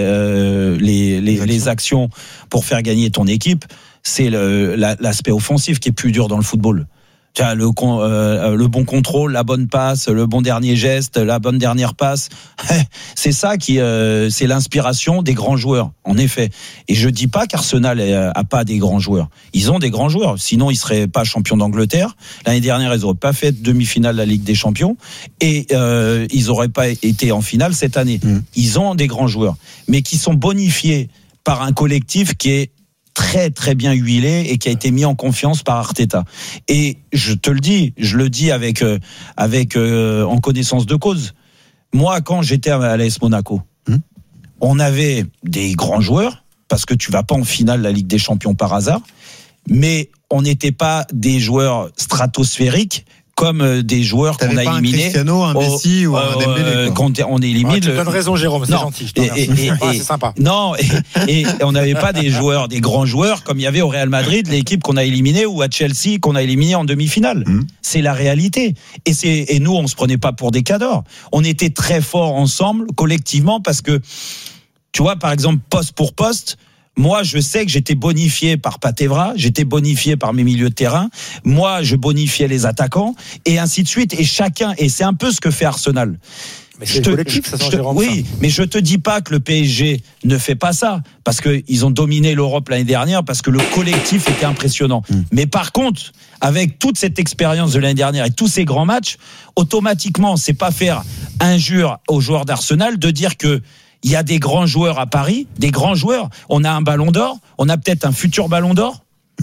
les actions pour faire gagner ton équipe. C'est l'aspect offensif qui est plus dur dans le football. Le bon contrôle, la bonne passe, le bon dernier geste, la bonne dernière passe, c'est ça qui c'est l'inspiration des grands joueurs, en effet. Et je dis pas qu'Arsenal a pas des grands joueurs. Ils ont des grands joueurs, sinon ils seraient pas champions d'Angleterre. L'année dernière, ils auraient pas fait demi-finale de la Ligue des Champions et ils auraient pas été en finale cette année. Ils ont des grands joueurs, mais qui sont bonifiés par un collectif qui est très très bien huilé et qui a été mis en confiance par Arteta. Et je le dis avec en connaissance de cause. Moi, quand j'étais à l'AS Monaco, on avait des grands joueurs parce que tu vas pas en finale de la Ligue des Champions par hasard, mais on n'était pas des joueurs stratosphériques comme des joueurs qu'on a éliminés. Un Cristiano, un Messi ou un Dembélé. Quand on élimine. Tu donnes raison, Jérôme, c'est gentil. C'est sympa. Non, et on n'avait pas des grands joueurs comme il y avait au Real Madrid, l'équipe qu'on a éliminée, ou à Chelsea qu'on a éliminé en demi-finale. C'est la réalité. Et nous, on se prenait pas pour des cadors. On était très forts ensemble, collectivement, parce que, tu vois, par exemple, poste pour poste. Moi, je sais que j'étais bonifié par Patevra, j'étais bonifié par mes milieux de terrain. Moi, je bonifiais les attaquants et ainsi de suite. Et c'est un peu ce que fait Arsenal. Mais c'est collectif, ça sent Jérôme. Oui, mais je te dis pas que le PSG ne fait pas ça, parce que ils ont dominé l'Europe l'année dernière, parce que le collectif était impressionnant. Mais par contre, avec toute cette expérience de l'année dernière et tous ces grands matchs, automatiquement, c'est pas faire injure aux joueurs d'Arsenal de dire que il y a des grands joueurs à Paris, des grands joueurs. On a un ballon d'or, on a peut-être un futur ballon d'or.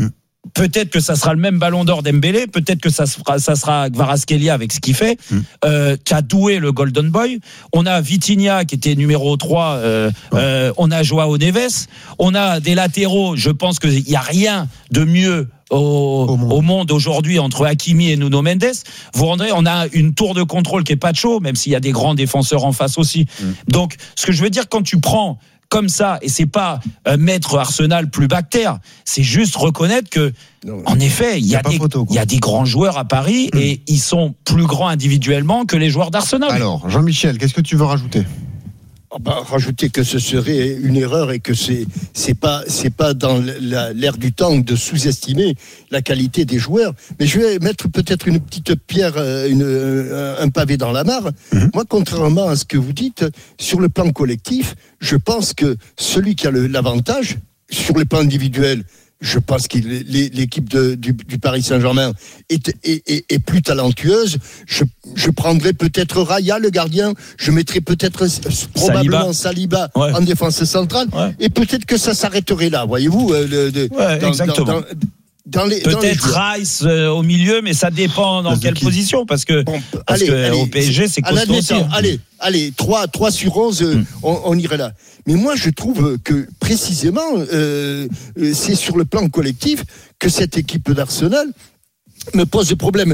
peut-être que ça sera le même ballon d'or d'Embélé, peut-être que ça sera Kvaratskhelia avec ce qu'il fait, qui a doué le Golden Boy. On a Vitinha qui était numéro 3, on a Joao Neves, on a des latéraux, je pense qu'il n'y a rien de mieux au monde aujourd'hui entre Hakimi et Nuno Mendes. Vous rendrez, on a une tour de contrôle qui est pas de chaud, même s'il y a des grands défenseurs en face aussi. Donc, ce que je veux dire, quand tu prends comme ça, et c'est pas mettre Arsenal plus bactère, c'est juste reconnaître que, en effet, il y a des grands joueurs à Paris et ils sont plus grands individuellement que les joueurs d'Arsenal. Alors, Jean-Michel, qu'est-ce que tu veux rajouter? Rajouter que ce serait une erreur et que c'est pas dans l'ère du temps de sous-estimer la qualité des joueurs. Mais je vais mettre peut-être une petite pierre, un pavé dans la mare. Moi, contrairement à ce que vous dites, sur le plan collectif, je pense que celui qui a l'avantage, sur le plan individuel, je pense que l'équipe du Paris Saint-Germain est plus talentueuse. Je prendrais peut-être Raya, le gardien. Je mettrais peut-être probablement Saliba en défense centrale. Et peut-être que ça s'arrêterait là, voyez-vous. Exactement. Peut-être Rice au milieu, mais ça dépend dans quelle position, parce que au PSG c'est costaud aussi. Allez, 3 sur 11, on irait là. Mais moi, je trouve que précisément, c'est sur le plan collectif que cette équipe d'Arsenal me pose des problèmes.